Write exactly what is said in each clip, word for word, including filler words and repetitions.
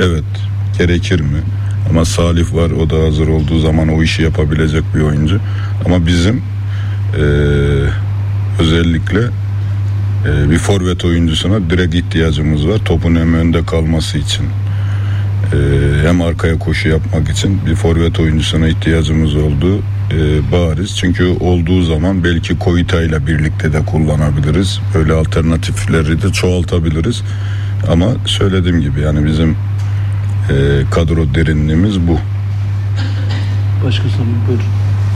Evet, gerekir mi? Ama Salih var, o da hazır olduğu zaman o işi yapabilecek bir oyuncu. Ama bizim e, özellikle e, bir forvet oyuncusuna direkt ihtiyacımız var. Topun hem önde kalması için, e, hem arkaya koşu yapmak için bir forvet oyuncusuna ihtiyacımız olduğu e, bariz. Çünkü olduğu zaman belki Koyta ile birlikte de kullanabiliriz. Böyle alternatifleri de çoğaltabiliriz. Ama söylediğim gibi yani bizim e, kadro derinliğimiz bu. Başka soru buyurun.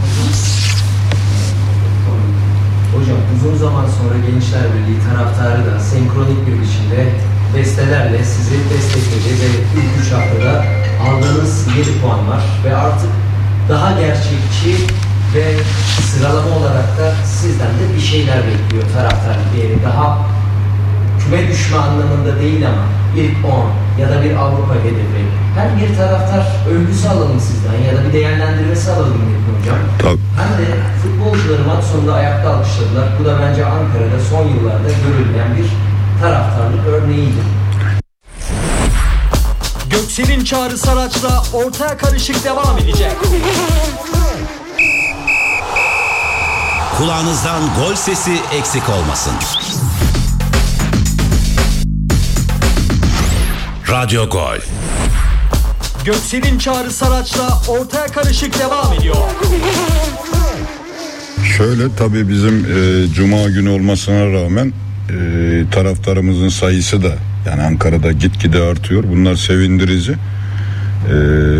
Hocam uzun zaman sonra Gençler Birliği taraftarı da senkronik bir biçimde bestelerle sizi destekledi ve ilk üç haftada aldığınız yedi puan var ve artık daha gerçekçi ve sıralama olarak da sizden de bir şeyler bekliyor taraftar diyelim. Daha küme düşme anlamında değil ama ilk on ya da bir Avrupa hedefi. Hem bir taraftar övgüsü alalım sizden ya da bir değerlendirmesi alalım Metin Hocam. Tabii. Hem de futbolcuları maç sonunda ayakta alkışladılar. Bu da bence Ankara'da son yıllarda görülmeyen bir taraftarlık örneğiydi. Göksel'in Çağrı Saraç'la ortaya karışık devam edecek. Kulağınızdan gol sesi eksik olmasın. Radyo Gol. Göksel'in Çağrı Saraç'la ortaya karışık devam ediyor. Şöyle tabii bizim e, Cuma günü olmasına rağmen e, taraftarımızın sayısı da yani Ankara'da gitgide artıyor. Bunlar sevindirici. E,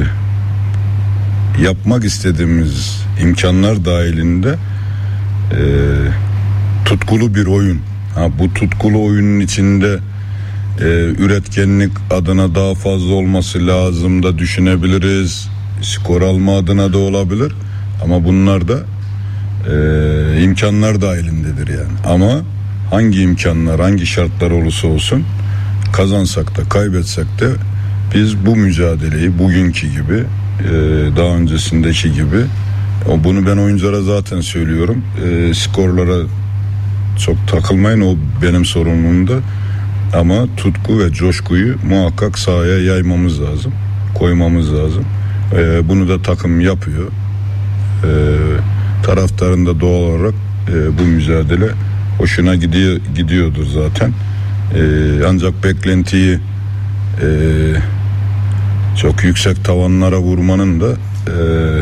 yapmak istediğimiz imkanlar dahilinde e, tutkulu bir oyun. Ha, bu tutkulu oyunun içinde e, üretkenlik adına daha fazla olması lazım da düşünebiliriz. Skor alma adına da olabilir. Ama bunlar da e, imkanlar dahilindedir yani. Ama hangi imkanlar, hangi şartlar olursa olsun kazansak da kaybetsek de biz bu mücadeleyi bugünkü gibi e, daha öncesindeki gibi bunu ben oyunculara zaten söylüyorum. E, skorlara çok takılmayın, o benim sorumluluğumda. Ama tutku ve coşkuyu muhakkak sahaya yaymamız lazım. Koymamız lazım. E, bunu da takım yapıyor. E, taraftarın da doğal olarak e, bu mücadele hoşuna gidiyor, gidiyordur zaten. E, ancak beklentiyi e, çok yüksek tavanlara vurmanın da e,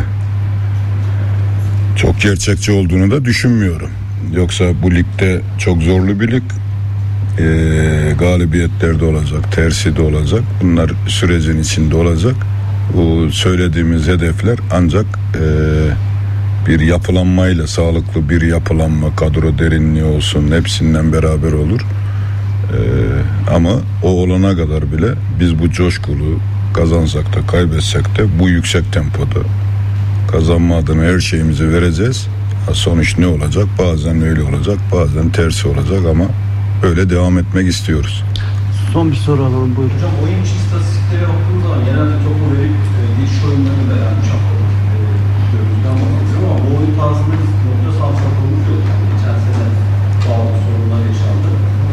çok gerçekçi olduğunu da düşünmüyorum. Yoksa bu ligde çok zorlu bir lig. E, galibiyetler de olacak, tersi de olacak. Bunlar sürecin içinde olacak. Bu söylediğimiz hedefler ancak e, bir yapılanmayla, sağlıklı bir yapılanma, kadro derinliği olsun, hepsinden beraber olur. E, ama o olana kadar bile biz bu coşkulu, kazansak da kaybetsek de bu yüksek tempoda kazanma adına her şeyimizi vereceğiz. Sonuç ne olacak? Bazen öyle olacak, bazen tersi olacak ama öyle devam etmek istiyoruz. Son bir soru alalım, buyurun. Hocam oyun içi istatistikleri baktığımız zaman genelde topu verip e, geçiş oyunlarını da yani çapkalık e, görüntüden bahsediyorum ama bu oyun tarzında nokta santraforumuz yok. Yani geçen sene bazı sorunlar yaşandı.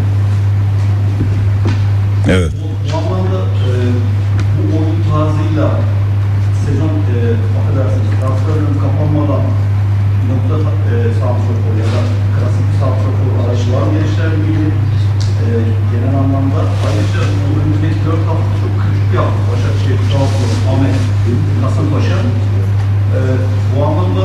Evet. Bu, bu anlamda e, bu oyun tarzıyla sezon e, affedersiniz transferlerin kapanmadan nokta e, santrafor ya da klasik bir santrafor arayışı var mı gençler gibi e, genel anlamda. Ayrıca önümüzdeki dört hafta çok kritik bir hafta. Başakşehir, Trabzon, Ahmet, Kasımpaşa. E, bu anlamda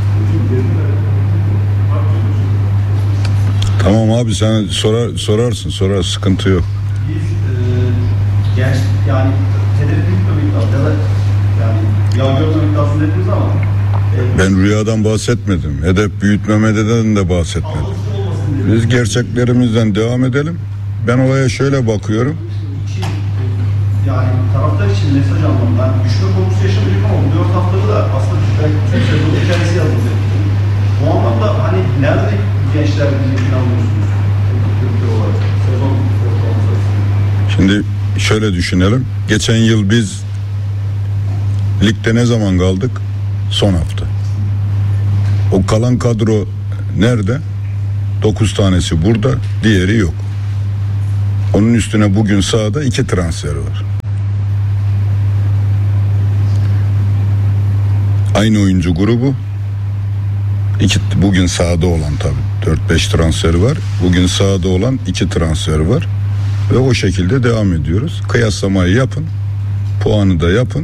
Tamam abi, sen sorar, sorarsın, sorar, sıkıntı yok. biz e, genç yani tedirgin etmemek lazım ya da yani ya görmemek lazım dediniz ama e, Ben rüyadan bahsetmedim. Hedef büyütmemeden de bahsetmedim. algısı olmasın diye. Biz gerçeklerimizden devam edelim. Ben olaya şöyle bakıyorum. İki, yani taraftar için mesaj anlamında yani düşme konusu yaşamayacak ama bu dört haftada da aslında belki tüm sezon hikayesi yazılacak. Bu anlamda hani nerede gençler bizi planlıyorsunuz? Türkiye olarak sezon ortalaması. Şimdi şöyle düşünelim. Geçen yıl biz ligde ne zaman kaldık? Son hafta. O kalan kadro nerede? Dokuz tanesi burada, diğeri yok. Onun üstüne bugün sahada iki transfer var. Aynı oyuncu grubu. İki, bugün sahada olan tabii dört beş transfer var. Bugün sahada olan iki transfer var. Ve o şekilde devam ediyoruz. Kıyaslamayı yapın. Puanı da yapın.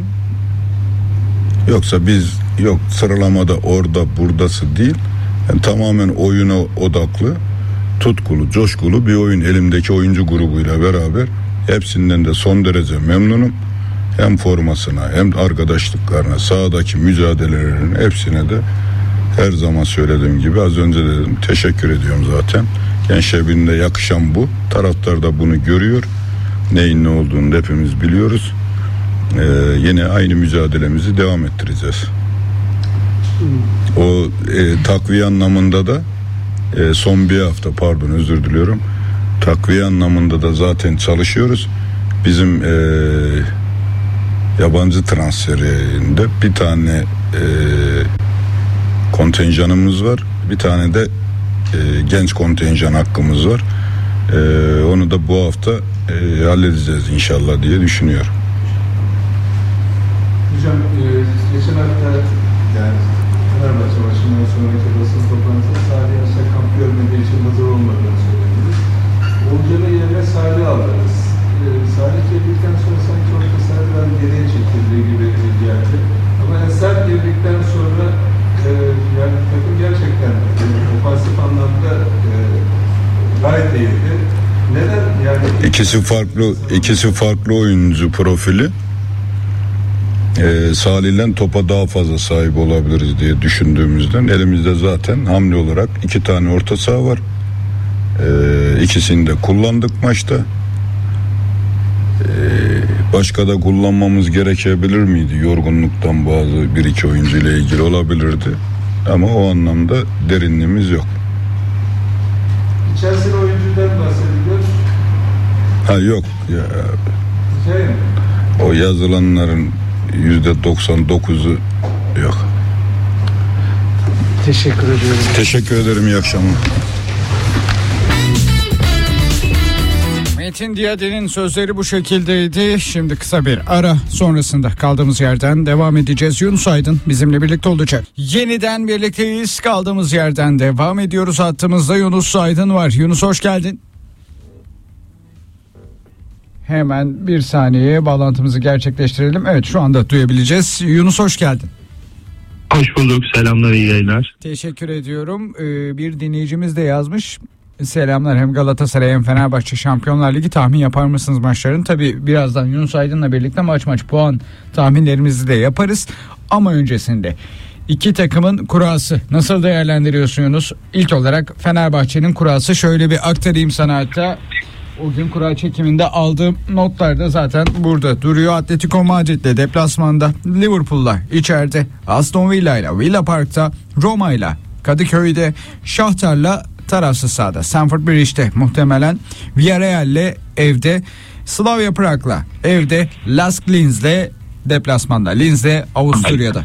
Yoksa biz yok sıralamada orada buradası değil. Yani tamamen oyuna odaklı, tutkulu, coşkulu bir oyun. Elimdeki oyuncu grubuyla beraber hepsinden de son derece memnunum. Hem formasına hem arkadaşlıklarına, sahadaki mücadelelerinin hepsine de her zaman söylediğim gibi az önce dedim teşekkür ediyorum zaten. Gençler Birliği'nde yakışan bu. Taraftar da bunu görüyor. Neyin ne olduğunu da hepimiz biliyoruz. Ee, yine aynı mücadelemizi devam ettireceğiz. O e, takviye anlamında da e, son bir hafta pardon özür diliyorum. Takviye anlamında da zaten çalışıyoruz. Bizim e, yabancı transferinde bir tane e, kontenjanımız var. Bir tane de e, genç kontenjan hakkımız var. E, onu da bu hafta e, halledeceğiz inşallah diye düşünüyorum. Hocam e, geçen hafta yani Fenerbahçe maçından sonraki basın toplantısında Salih Yaşar kamp görmediği için hazır olmadığını söylediniz. Olcan'ı yerine Salih aldınız. E, Salih girdikten sonra sanki orta saha biraz geriye çekildiği gibi geldi. Ama Eser girdikten sonra e, yani takım gerçekten e, ofansif anlamda e, gayet iyiydi. Neden yani? İkisi farklı, ikisi farklı oyuncu profili. Ee, Salih'le topa daha fazla sahip olabiliriz diye düşündüğümüzden elimizde zaten hamle olarak iki tane orta saha var. Ee, ikisini de kullandık maçta. Ee, başka da kullanmamız gerekebilir miydi? Yorgunluktan bazı bir iki oyuncu ile ilgili olabilirdi. Ama o anlamda derinliğimiz yok. İçerisinde oyuncudan bahsediliyor. Ha yok ya. Şey mi? O yazılanların yüzde doksan dokuzu yok. Teşekkür ediyorum. Teşekkür ederim. İyi akşamlar. Metin Diyade'nin sözleri bu şekildeydi. Şimdi kısa bir ara sonrasında kaldığımız yerden devam edeceğiz. Yunus Aydın bizimle birlikte olacak. Yeniden birlikteyiz. Kaldığımız yerden devam ediyoruz. Hattımızda Yunus Aydın var. Yunus hoş geldin. Hemen bir saniye bağlantımızı gerçekleştirelim. Evet şu anda duyabileceğiz. Yunus hoş geldin. Hoş bulduk. Selamlar, iyi yayınlar. Teşekkür ediyorum. Ee, bir dinleyicimiz de yazmış. Selamlar, hem Galatasaray hem Fenerbahçe Şampiyonlar Ligi tahmin yapar mısınız maçların? Tabii birazdan Yunus Aydın'la birlikte maç maç puan tahminlerimizi de yaparız. Ama öncesinde iki takımın kurası nasıl değerlendiriyorsun Yunus? İlk olarak Fenerbahçe'nin kurası şöyle bir aktarayım sana hatta. O gün kura çekiminde aldığım notlar da zaten burada duruyor. Atletico Madrid'le deplasmanda, Liverpool'la içeride, Aston Villa'yla Villa Park'ta, Roma'yla Kadıköy'de, Shakhtar'la tarafsız sahada, Stamford Bridge'de muhtemelen, Villarreal'le evde, Slavia Prag'la evde, Lask Linz'le deplasmanda, Linz'le Avusturya'da.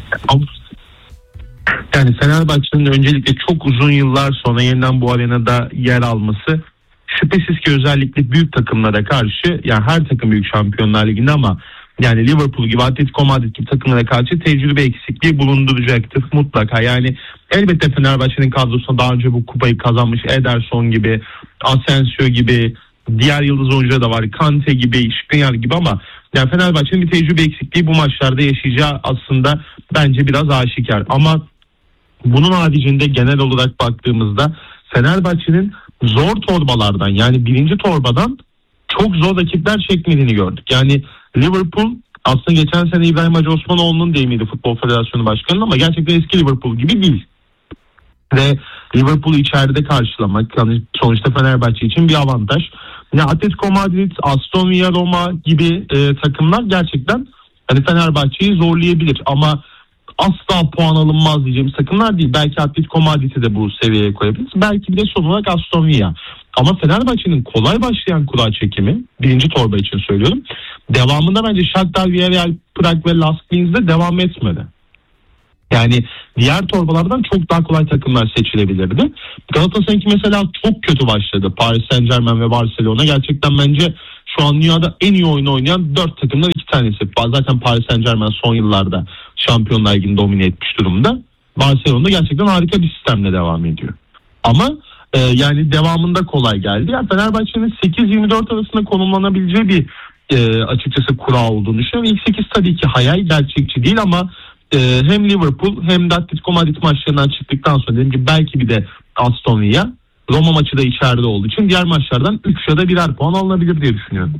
Yani Fenerbahçe'nin öncelikle çok uzun yıllar sonra yeniden bu arenada yer alması şüphesiz ki özellikle büyük takımlara karşı, yani her takım büyük Şampiyonlar Ligi'nde ama yani Liverpool gibi, Atletico Madrid gibi takımlara karşı tecrübe eksikliği bulunduracaktır mutlaka. Yani elbette Fenerbahçe'nin kadrosunda daha önce bu kupayı kazanmış Ederson gibi, Asensio gibi, diğer yıldız oyuncular da var, Kante gibi, Skriniar gibi, ama yani Fenerbahçe'nin bir tecrübe eksikliği bu maçlarda yaşayacağı aslında bence biraz aşikar. Ama bunun haricinde genel olarak baktığımızda Fenerbahçe'nin zor torbalardan, yani birinci torbadan çok zor rakipler çekmediğini gördük. Yani Liverpool aslında geçen sene İbrahim Hacı Osmanoğlu'nun deyimiydi Futbol Federasyonu Başkanı'nın, ama gerçekten eski Liverpool gibi değil. Ve Liverpool'u içeride karşılamak yani sonuçta Fenerbahçe için bir avantaj. Yani Atletico Madrid, Aston Villa, Roma gibi e, takımlar gerçekten hani Fenerbahçe'yi zorlayabilir, ama asla puan alınmaz diyeceğimiz takımlar değil. Belki Atletico Madrid'i de bu seviyeye koyabiliriz. Belki bir de son olarak Aston Villa. Ama Fenerbahçe'nin kolay başlayan kura çekimi, birinci torba için söylüyorum, devamında bence Shakhtar, Villarreal, Prag ve Lask Linz'de devam etmedi. Yani diğer torbalardan çok daha kolay takımlar seçilebilirdi. Galatasaray'ınki mesela çok kötü başladı. Paris Saint-Germain ve Barcelona gerçekten bence şu an dünyada en iyi oyunu oynayan dört takımdan iki tanesi. Zaten Paris Saint-Germain son yıllarda Şampiyonlar Ligi'ni domine etmiş durumda. Barcelona gerçekten harika bir sistemle devam ediyor. Ama e, yani devamında kolay geldi. Yani Fenerbahçe'nin sekiz yirmi dört arasında konumlanabileceği bir e, açıkçası kura olduğunu düşünüyorum. İlk sekiz tabii ki hayal, gerçekçi değil ama e, hem Liverpool hem de Atletico Madrid maçlarından çıktıktan sonra dedim ki belki bir de Aston Villa, Roma maçı da içeride olduğu için diğer maçlardan üç ya da birer puan alınabilir diye düşünüyorum.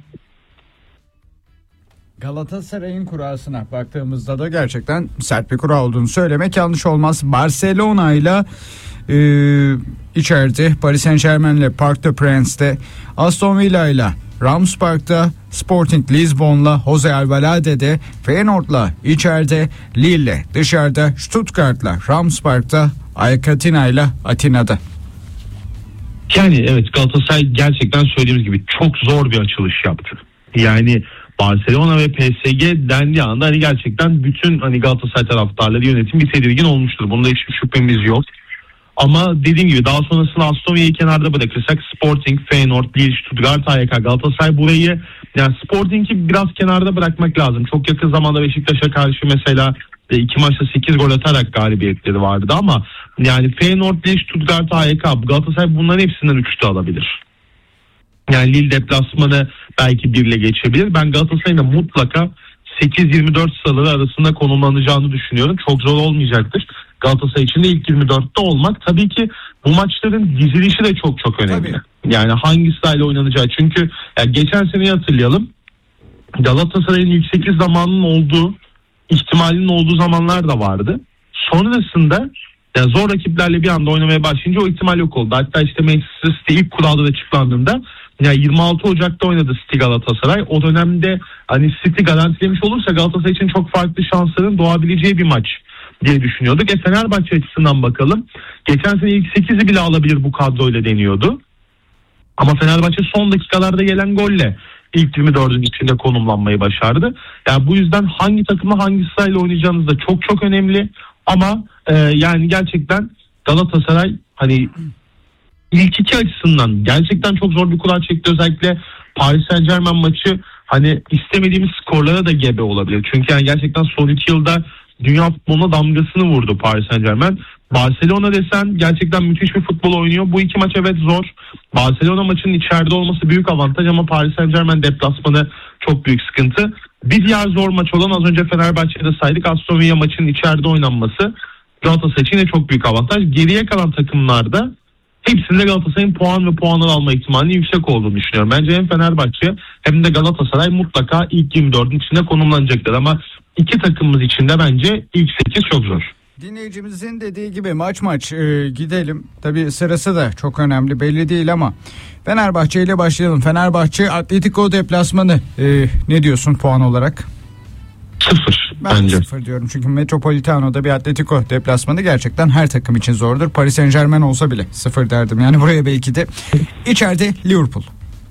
Galatasaray'ın kurasına baktığımızda da gerçekten sert bir kura olduğunu söylemek yanlış olmaz. Barcelona ile e, içeride, Paris Saint Germain ile Parc des Prince'te, Aston Villa ile Rams Park'ta, Sporting Lisbon'la Jose Alvalade'de, Feyenoord'la içeride, Lille'le dışarıda, Stuttgart'la Rams Park'ta, Alcatina ile Atina'da. Yani evet, Galatasaray gerçekten söylediğimiz gibi çok zor bir açılış yaptı. Yani Barcelona ve P S G dendiği anda hani gerçekten bütün hani Galatasaray taraftarları, yönetim bir tedirgin olmuştur. Bunda hiçbir şüphemiz yok. Ama dediğim gibi daha sonrasında Aston Villa'yı kenarda bırakırsak Sporting, Feyenoord, Lille, Stuttgart, A Y K, Galatasaray burayı, yani Sporting'i biraz kenarda bırakmak lazım. Çok yakın zamanda Beşiktaş'a karşı mesela iki maçta sekiz gol atarak galibiyetleri vardı ama yani Feyenoord, Lille, Stuttgart, A Y K, Galatasaray bunların hepsinden üçte alabilir. Yani Lille deplasmanı belki birle geçebilir. Ben Galatasaray'ın da mutlaka sekiz yirmi dört sıraları arasında konumlanacağını düşünüyorum. Çok zor olmayacaktır. Galatasaray için de ilk yirmi dörtte olmak. Tabii ki bu maçların dizilişi de çok çok önemli. Tabii. Yani hangi sırayla oynanacağı. Çünkü yani geçen seneyi hatırlayalım. Galatasaray'ın ilk sekiz zamanının olduğu, ihtimalinin olduğu zamanlar da vardı. Sonrasında yani zor rakiplerle bir anda oynamaya başlayınca o ihtimal yok oldu. Hatta işte Manchester City ilk kuralda da açıklandığında yani yirmi altı Ocak'ta oynadı City Galatasaray. O dönemde hani City garantilemiş olursa Galatasaray için çok farklı şansların doğabileceği bir maç diye düşünüyorduk. E Fenerbahçe açısından bakalım. Geçen sene ilk sekizi bile alabilir bu kadroyla deniyordu. Ama Fenerbahçe son dakikalarda gelen golle ilk yirmi dördün içinde konumlanmayı başardı. Yani bu yüzden hangi takımla hangi sırayla oynayacağınız da çok çok önemli. Ama e, yani gerçekten Galatasaray hani ilk iki açısından gerçekten çok zor bir kura çekti. Özellikle Paris Saint Germain maçı hani istemediğimiz skorlara da gebe olabilir. Çünkü yani gerçekten son iki yılda dünya futboluna damgasını vurdu Paris Saint Germain. Barcelona desen gerçekten müthiş bir futbol oynuyor. Bu iki maç evet zor. Barcelona maçının içeride olması büyük avantaj ama Paris Saint Germain deplasmanı çok büyük sıkıntı. Bir diğer zor maç olan az önce Fenerbahçe'de saydık, Aston Villa maçının içeride oynanması Galatasaray için de çok büyük avantaj. Geriye kalan takımlarda hepsinde Galatasaray'ın puan ve puanlar alma ihtimalinin yüksek olduğunu düşünüyorum. Bence hem Fenerbahçe hem de Galatasaray mutlaka ilk yirmi dördün içinde konumlanacaktır ama iki takımımız için de bence ilk sekiz çok zor. Dinleyicimizin dediği gibi maç maç e, gidelim. Tabii sırası da çok önemli, belli değil ama Fenerbahçe ile başlayalım. Fenerbahçe Atletico deplasmanı e, ne diyorsun puan olarak? Sıfır Ben bence. sıfır diyorum çünkü Metropolitano'da bir Atletico deplasmanı gerçekten her takım için zordur. Paris Saint Germain olsa bile sıfır derdim. Yani buraya belki de içeride Liverpool.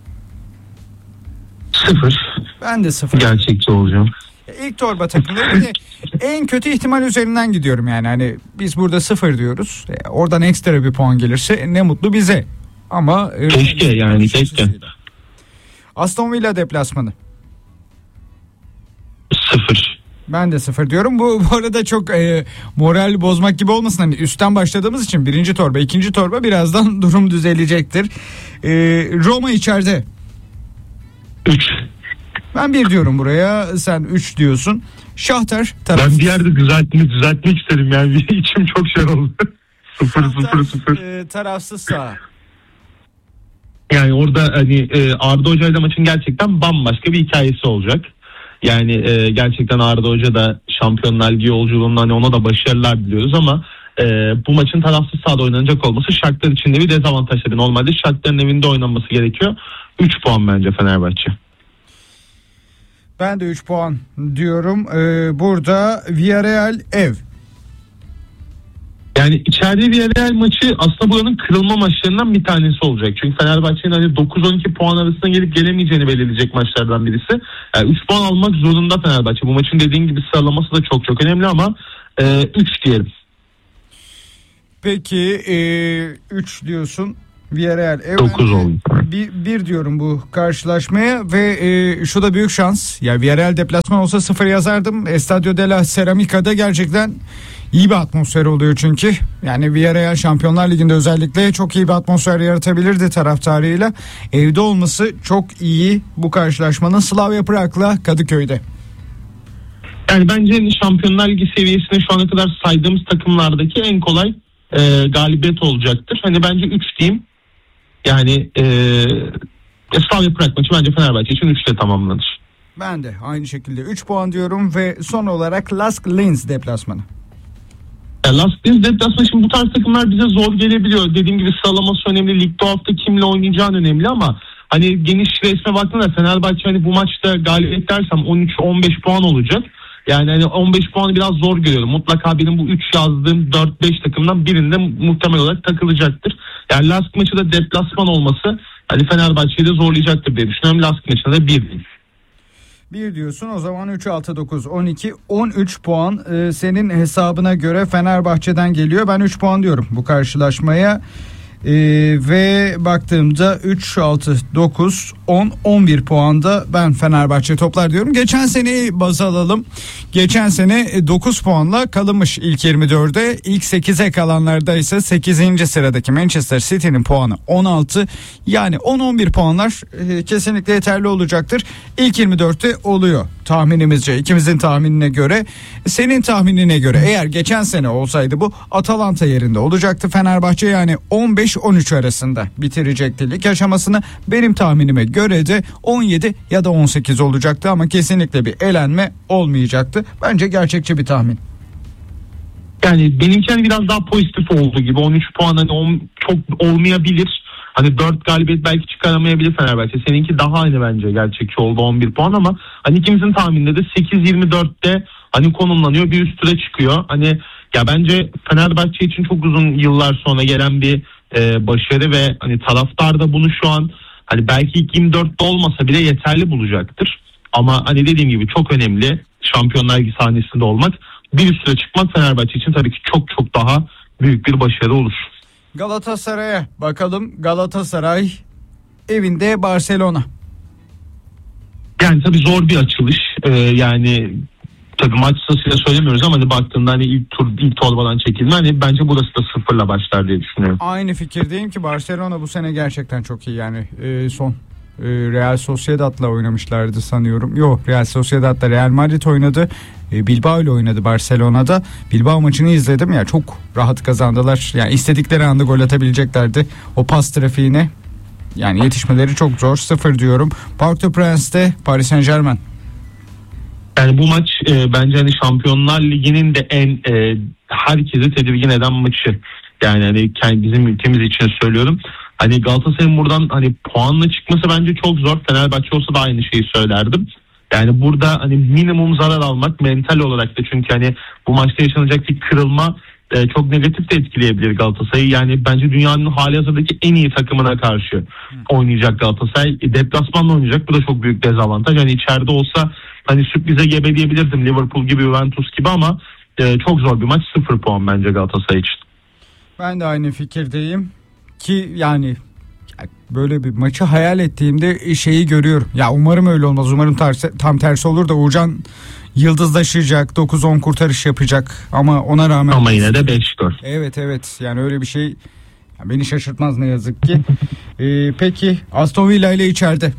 Sıfır. Ben de sıfır. Gerçekçi olacağım. İlk torba takımları bir de en kötü ihtimal üzerinden gidiyorum yani. Hani biz burada sıfır diyoruz. E, oradan ekstra bir puan gelirse ne mutlu bize. Ama e, keşke yani keşke. Aston Villa deplasmanı. Sıfır. Ben de sıfır diyorum. Bu, bu arada çok e, moral bozmak gibi olmasın. Hani üstten başladığımız için birinci torba, ikinci torba birazdan durum düzelecektir. E, Roma içeride. Üç. Ben bir diyorum buraya. Sen üç diyorsun. Şahtar tarafsız. Ben bir yerde düzeltmek, düzeltmek isterim yani. İçim çok şey oldu. sıfır sıfır sıfır. E, tarafsız sağ. Yani orada hani e, Arda Hoca ile maçın gerçekten bambaşka bir hikayesi olacak. Yani e, gerçekten Arda Hoca da Şampiyonlar Ligi yolculuğunda hani ona da başarılar diliyoruz ama e, bu maçın tarafsız sahada oynanacak olması Shakhtar için de bir dezavantaj tabii. Normalde Shakhtar'ın evinde oynanması gerekiyor. üç puan bence Fenerbahçe. Ben de üç puan diyorum. Ee, burada Villarreal ev. Yani içeride Villarreal maçı aslında buranın kırılma maçlarından bir tanesi olacak. Çünkü Fenerbahçe'nin hani dokuz on iki puan arasında gelip gelemeyeceğini belirleyecek maçlardan birisi. Yani üç puan almak zorunda Fenerbahçe. Bu maçın dediğin gibi sıralaması da çok çok önemli ama e, üç diyelim. Peki üç e, diyorsun. Villarreal. Evet, dokuz oldu. Bir, bir diyorum bu karşılaşmaya ve e, şu da büyük şans. Ya Villarreal deplasman olsa sıfır yazardım. Estadio de la Ceramica'da gerçekten iyi bir atmosfer oluyor çünkü. Yani Villarreal Şampiyonlar Ligi'nde özellikle çok iyi bir atmosfer yaratabilirdi taraftarıyla. Evde olması çok iyi bu karşılaşmanın, Slavia Prag'la Kadıköy'de. Yani bence Şampiyonlar Ligi seviyesinde şu ana kadar saydığımız takımlardaki en kolay e, galibiyet olacaktır. Hani bence üç diyeyim. Yani e, Slavia Prag maçı bence Fenerbahçe için üçle tamamlanır. Ben de aynı şekilde üç puan diyorum ve son olarak Lask Linz deplasmanı. Yani Lask Linz deplasmanı, şimdi bu tarz takımlar bize zor gelebiliyor. Dediğim gibi sıralaması önemli. Ligde o hafta kimle oynayacağın önemli ama hani geniş resme baktığında Fenerbahçe hani bu maçta galibiyet dersem on üç on beş puan olacak. Yani hani on beş puanı biraz zor görüyorum. Mutlaka benim bu üç yazdığım dört beş takımdan birinde muhtemel olarak takılacaktır. Yani Lask maçı da deplasman olması hani Fenerbahçe'yi de zorlayacaktır diye düşünüyorum. Lask maçında da bir değil. bir diyorsun, o zaman üç, altı, dokuz, on iki, on üç puan e, senin hesabına göre Fenerbahçe'den geliyor. Ben üç puan diyorum bu karşılaşmaya. Ee, ve baktığımda üç, altı, dokuz, on, on bir puanda ben Fenerbahçe toplar diyorum. Geçen seneyi baz alalım. Geçen sene dokuz puanla kalınmış ilk yirmi dörde. İlk sekize kalanlarda ise sekizinci sıradaki Manchester City'nin puanı on altı. Yani on on bir puanlar e, kesinlikle yeterli olacaktır. İlk yirmi dörtte oluyor tahminimizce, ikimizin tahminine göre. Senin tahminine göre eğer geçen sene olsaydı bu Atalanta yerinde olacaktı Fenerbahçe, yani on beş on üç arasında bitirecekti lig aşamasını. Benim tahminime göre de on yedi ya da on sekiz olacaktı ama kesinlikle bir elenme olmayacaktı. Bence gerçekçi bir tahmin. Yani benimki hani biraz daha pozitif oldu gibi. on üç puan hani on, çok olmayabilir. Hani dört galibiyet belki çıkaramayabilir Fenerbahçe. Seninki daha aynı bence gerçekçi oldu, on bir puan, ama hani ikimizin tahmininde de sekiz yirmi dörtte hani konumlanıyor, bir üst tura çıkıyor. Hani ya bence Fenerbahçe için çok uzun yıllar sonra gelen bir e, başarı ve hani taraftar da bunu şu an hani belki ilk yirmi dörtte olmasa bile yeterli bulacaktır. Ama hani dediğim gibi çok önemli Şampiyonlar Ligi sahnesinde olmak. Bir üst tura çıkmak Fenerbahçe için tabii ki çok çok daha büyük bir başarı olur. Galatasaray'a bakalım. Galatasaray evinde Barcelona. Yani tabii zor bir açılış. Ee, yani tabii maç sırasıyla söylemiyoruz ama hani baktığında hani ilk tur ilk torbadan çekilme, hani bence burası da sıfırla başlar diye düşünüyorum. Aynı fikirdeyim ki Barcelona bu sene gerçekten çok iyi, yani e, son e, Real Sociedad'la oynamışlardı sanıyorum. Yok, Real Sociedad'la Real Madrid oynadı. E, Bilbao ile oynadı Barcelona'da. Bilbao maçını izledim ya, çok rahat kazandılar. Yani istedikleri anda gol atabileceklerdi. O pas trafiğine yani yetişmeleri çok zor. Sıfır diyorum. Parc des Prince'te Paris Saint-Germain. Yani bu maç e, bence hani Şampiyonlar Ligi'nin de en e, herkesi tedirgin eden maçı. Yani hani kendi bizim ülkemiz için söylüyorum. Hani Galatasaray'ın buradan hani puanla çıkması bence çok zor. Fenerbahçe olsa da aynı şeyi söylerdim. Yani burada hani minimum zarar almak mental olarak da, çünkü hani bu maçta yaşanacak bir kırılma e, çok negatif de etkileyebilir Galatasaray'ı. Yani bence dünyanın halihazırdaki en iyi takımına karşı oynayacak Galatasaray. E, deplasmanla oynayacak. Bu da çok büyük dezavantaj. Hani içeride olsa hani sürprize gebe diyebilirdim, Liverpool gibi, Juventus gibi, ama e, çok zor bir maç. Sıfır puan bence Galatasaray için. Ben de aynı fikirdeyim ki yani böyle bir maçı hayal ettiğimde şeyi görüyorum. Ya umarım öyle olmaz. Umarım tersi, tam tersi olur da Uğurcan yıldızlaşacak, dokuz on kurtarış yapacak ama ona rağmen. Ama yine de beş gol. Evet evet, yani öyle bir şey beni şaşırtmaz ne yazık ki. ee, peki Aston Villa ile içeride.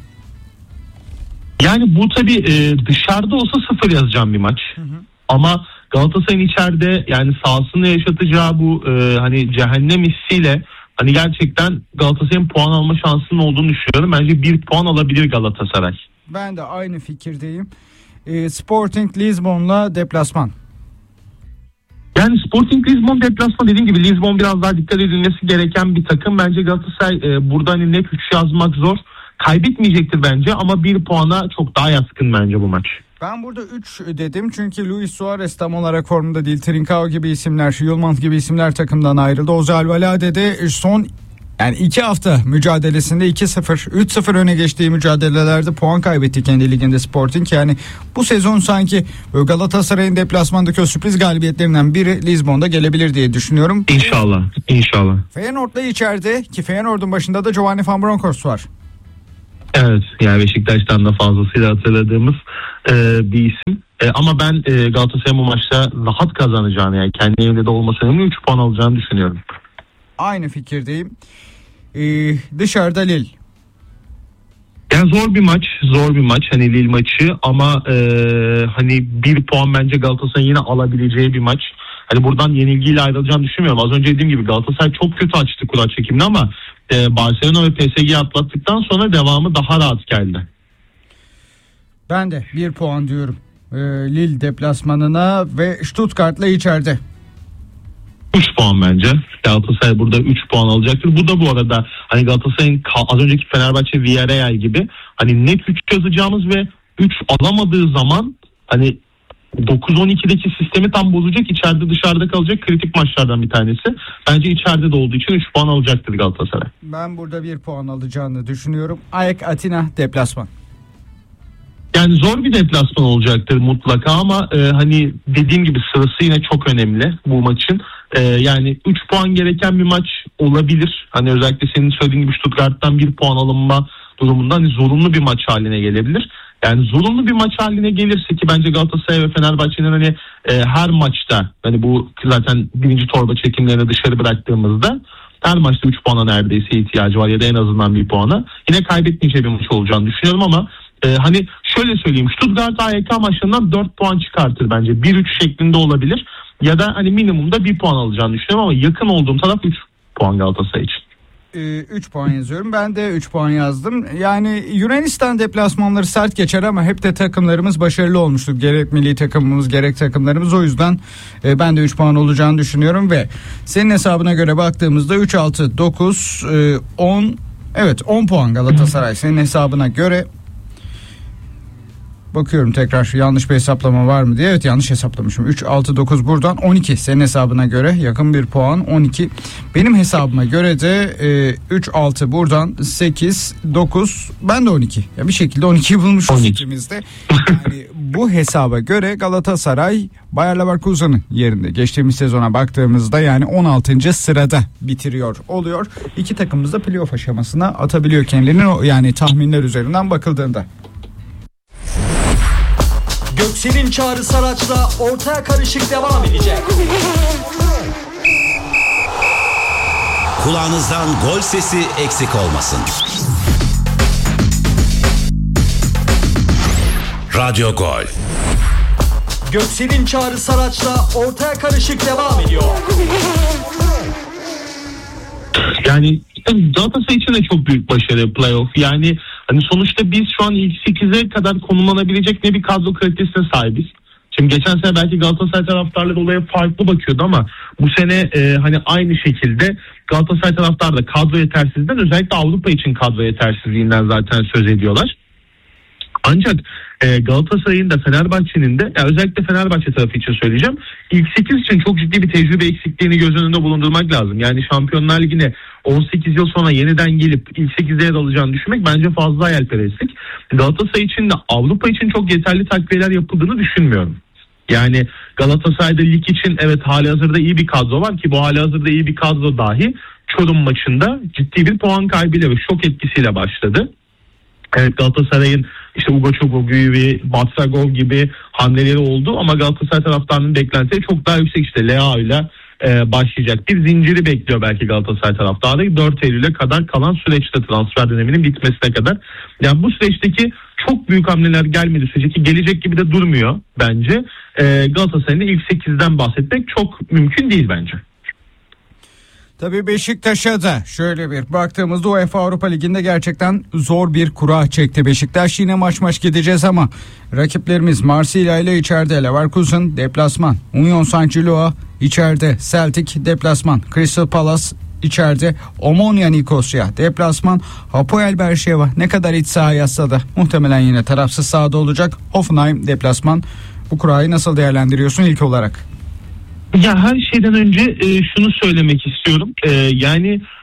Yani bu tabii e, dışarıda olsa sıfır yazacağım bir maç. Hı hı. Ama Galatasaray'ın içeride yani sahasında yaşatacağı bu e, hani cehennem hissiyle hani gerçekten Galatasaray'ın puan alma şansının olduğunu düşünüyorum. Bence bir puan alabilir Galatasaray. Ben de aynı fikirdeyim. E, Sporting Lisbon'la deplasman. Yani Sporting Lisbon deplasman, dediğim gibi Lisbon biraz daha dikkat edilmesi gereken bir takım. Bence Galatasaray e, burada hani net üç yazmak zor. Kaybetmeyecektir bence ama bir puana çok daha yatkın bence bu maç. Ben burada üç dedim çünkü Luis Suarez tam olarak formda değil. Trincao gibi isimler, Yılmaz gibi isimler takımdan ayrıldı. Ozal Valade de son Yani iki hafta mücadelesinde iki sıfır, üç sıfır öne geçtiği mücadelelerde puan kaybetti kendi liginde Sporting. Yani bu sezon sanki Galatasaray'ın deplasmandaki o sürpriz galibiyetlerinden biri Lizbon'da gelebilir diye düşünüyorum. İnşallah, inşallah. Feyenoord'la içeride ki Feyenoord'un başında da Giovanni Van Bronckhorst var. Evet, yani Beşiktaş'tan da fazlasıyla hatırladığımız e, bir isim. E, ama ben e, Galatasaray'ın bu maçta rahat kazanacağını, yani kendi evinde de olması önemli, üç puan alacağını düşünüyorum. Aynı fikirdeyim. Ee, dışarıda Lille. Yani zor bir maç, zor bir maç hani Lille maçı ama e, hani bir puan bence Galatasaray'ın yine alabileceği bir maç. Hani buradan yenilgiyle ayrılacağını düşünmüyorum. Az önce dediğim gibi Galatasaray çok kötü açtı kura çekimini ama e, Barcelona ve P S G'yi atlattıktan sonra devamı daha rahat geldi. Ben de bir puan diyorum. Ee, Lille deplasmanına ve Stuttgart'la içeride. üç puan bence. Galatasaray burada üç puan alacaktır. Bu da bu arada hani Galatasaray'ın az önceki Fenerbahçe Villarreal gibi hani net üç yazacağımız ve üç alamadığı zaman hani dokuz on ikideki sistemi tam bozacak, içeride dışarıda kalacak kritik maçlardan bir tanesi. Bence içeride de olduğu için üç puan alacaktır Galatasaray. Ben burada bir puan alacağını düşünüyorum. AEK Atina deplasman. Yani zor bir deplasman olacaktır mutlaka ama e, hani dediğim gibi sırası yine çok önemli bu maçın. E, yani üç puan gereken bir maç olabilir. Hani özellikle senin söylediğin gibi Stuttgart'tan bir puan alınma durumunda hani zorunlu bir maç haline gelebilir. Yani zorunlu bir maç haline gelirse ki bence Galatasaray ve Fenerbahçe'nin hani e, her maçta hani bu zaten birinci torba çekimlerini dışarı bıraktığımızda her maçta üç puana neredeyse ihtiyacı var ya da en azından bir puana. Yine kaybetmeyeceği bir maç olacağını düşünüyorum ama Ee, hani şöyle söyleyeyim, Stuttgart A Y K maçlarından dört puan çıkartır bence. bir üç şeklinde olabilir ya da hani minimumda bir puan alacağını düşünüyorum ama yakın olduğum taraf üç puan Galatasaray için. üç puan yazıyorum. Ben de üç puan yazdım. Yani Yunanistan deplasmanları sert geçer ama hep de takımlarımız başarılı olmuştur. Gerek milli takımımız gerek takımlarımız. O yüzden e, ben de üç puan olacağını düşünüyorum ve senin hesabına göre baktığımızda üç altı dokuz on evet on puan Galatasaray senin hesabına göre. Bakıyorum tekrar şu yanlış bir hesaplama var mı diye. Evet, yanlış hesaplamışım. üç altı dokuz buradan on iki senin hesabına göre yakın bir puan on iki. Benim hesabıma göre de e, üç altı buradan sekiz dokuz ben de on iki. Ya bir şekilde on ikiyi bulmuşuz ikimizde. Yani bu hesaba göre Galatasaray Bayer Leverkusen'ın yerinde. Geçtiğimiz sezona baktığımızda yani on altıncı sırada bitiriyor oluyor. İki takımımız da playoff aşamasına atabiliyor kendilerini, yani tahminler üzerinden bakıldığında. Göksel'in Çağrı Saraç'la Ortaya Karışık devam edecek. Kulağınızdan gol sesi eksik olmasın. Radyo Gol. Göksel'in Çağrı Saraç'la Ortaya Karışık devam ediyor. Yani Galatasaray için de çok büyük başarı playoff. Yani hani sonuçta biz şu an ilk sekize kadar konumlanabilecek ne bir kadro kalitesine sahibiz. Şimdi geçen sene belki Galatasaray taraftarları olaya farklı bakıyordu ama bu sene e, hani aynı şekilde Galatasaray taraftarı da kadro yetersizliğinden, özellikle Avrupa için kadro yetersizliğinden zaten söz ediyorlar. Ancak e, Galatasaray'ın da Fenerbahçe'nin de, yani özellikle Fenerbahçe tarafı için söyleyeceğim, ilk sekiz için çok ciddi bir tecrübe eksikliğini göz önünde bulundurmak lazım. Yani Şampiyonlar Ligi'ne on sekiz yıl sonra yeniden gelip ilk sekizde yer alacağını düşünmek bence fazla hayalperestlik. Galatasaray için de Avrupa için çok yeterli takviyeler yapıldığını düşünmüyorum. Yani Galatasaray'da lig için evet halihazırda iyi bir kadro var ki bu halihazırda iyi bir kadro dahi Çorum maçında ciddi bir puan kaybıyla ve şok etkisiyle başladı. Evet, Galatasaray'ın işte Ugo Çugogu'yu, Batsagov gibi hamleleri oldu ama Galatasaray taraftarının beklentileri çok daha yüksek. İşte Leao ile e, başlayacak bir zinciri bekliyor belki Galatasaray taraftarı dört Eylül'e kadar kalan süreçte, transfer döneminin bitmesine kadar. Yani bu süreçteki çok büyük hamleler gelmedi sürece ki gelecek gibi de durmuyor bence. E, Galatasaray'ın ilk sekizden bahsetmek çok mümkün değil bence. Tabii Beşiktaş'a da şöyle bir baktığımızda UEFA Avrupa Ligi'nde gerçekten zor bir kura çekti Beşiktaş. Yine maç maç gideceğiz ama rakiplerimiz Marsilya ile içeride, Leverkusen deplasman, Union Saint-Gilloa içeride, Celtic deplasman, Crystal Palace içeride, Omonia Nikosya deplasman, Hapoel Berşeva ne kadar iç saha yazsa da muhtemelen yine tarafsız sahada olacak, Hoffenheim deplasman. Bu kurayı nasıl değerlendiriyorsun ilk olarak? Ya her şeyden önce e, şunu söylemek istiyorum. E, yani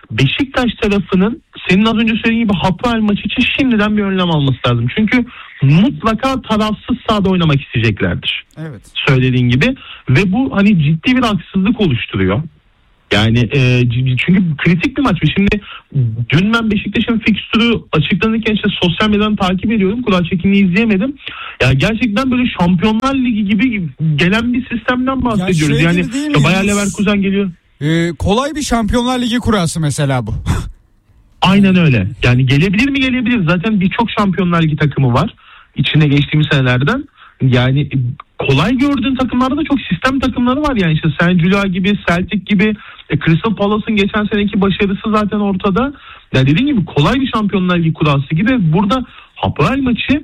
Beşiktaş tarafının senin az önce söylediğin gibi Hapoel maçı için şimdiden bir önlem alması lazım. Çünkü mutlaka tarafsız sahada oynamak isteyeceklerdir. Evet. Söylediğin gibi ve bu hani ciddi bir haksızlık oluşturuyor. Yani e, çünkü kritik bir maç. Şimdi dün ben Beşiktaş'ın fikstürü açıklanırken işte sosyal medyadan takip ediyorum. Kura çekimini izleyemedim. Ya gerçekten böyle Şampiyonlar Ligi gibi gelen bir sistemden bahsediyoruz. şey Yani gibi değil mi? işte Bayer Leverkusen geliyor. Ee, kolay bir Şampiyonlar Ligi kurası mesela bu. Aynen öyle. Yani gelebilir mi gelebilir. Zaten birçok Şampiyonlar Ligi takımı var. İçinde geçtiğimiz senelerden. Yani kolay gördüğün takımlarda da çok sistem takımları var. Yani işte Saint Gilloise gibi, Celtic gibi, e, Crystal Palace'ın geçen seneki başarısı zaten ortada. Yani dediğim gibi kolay bir Şampiyonlar Ligi kurası gibi. Burada Hapoel maçı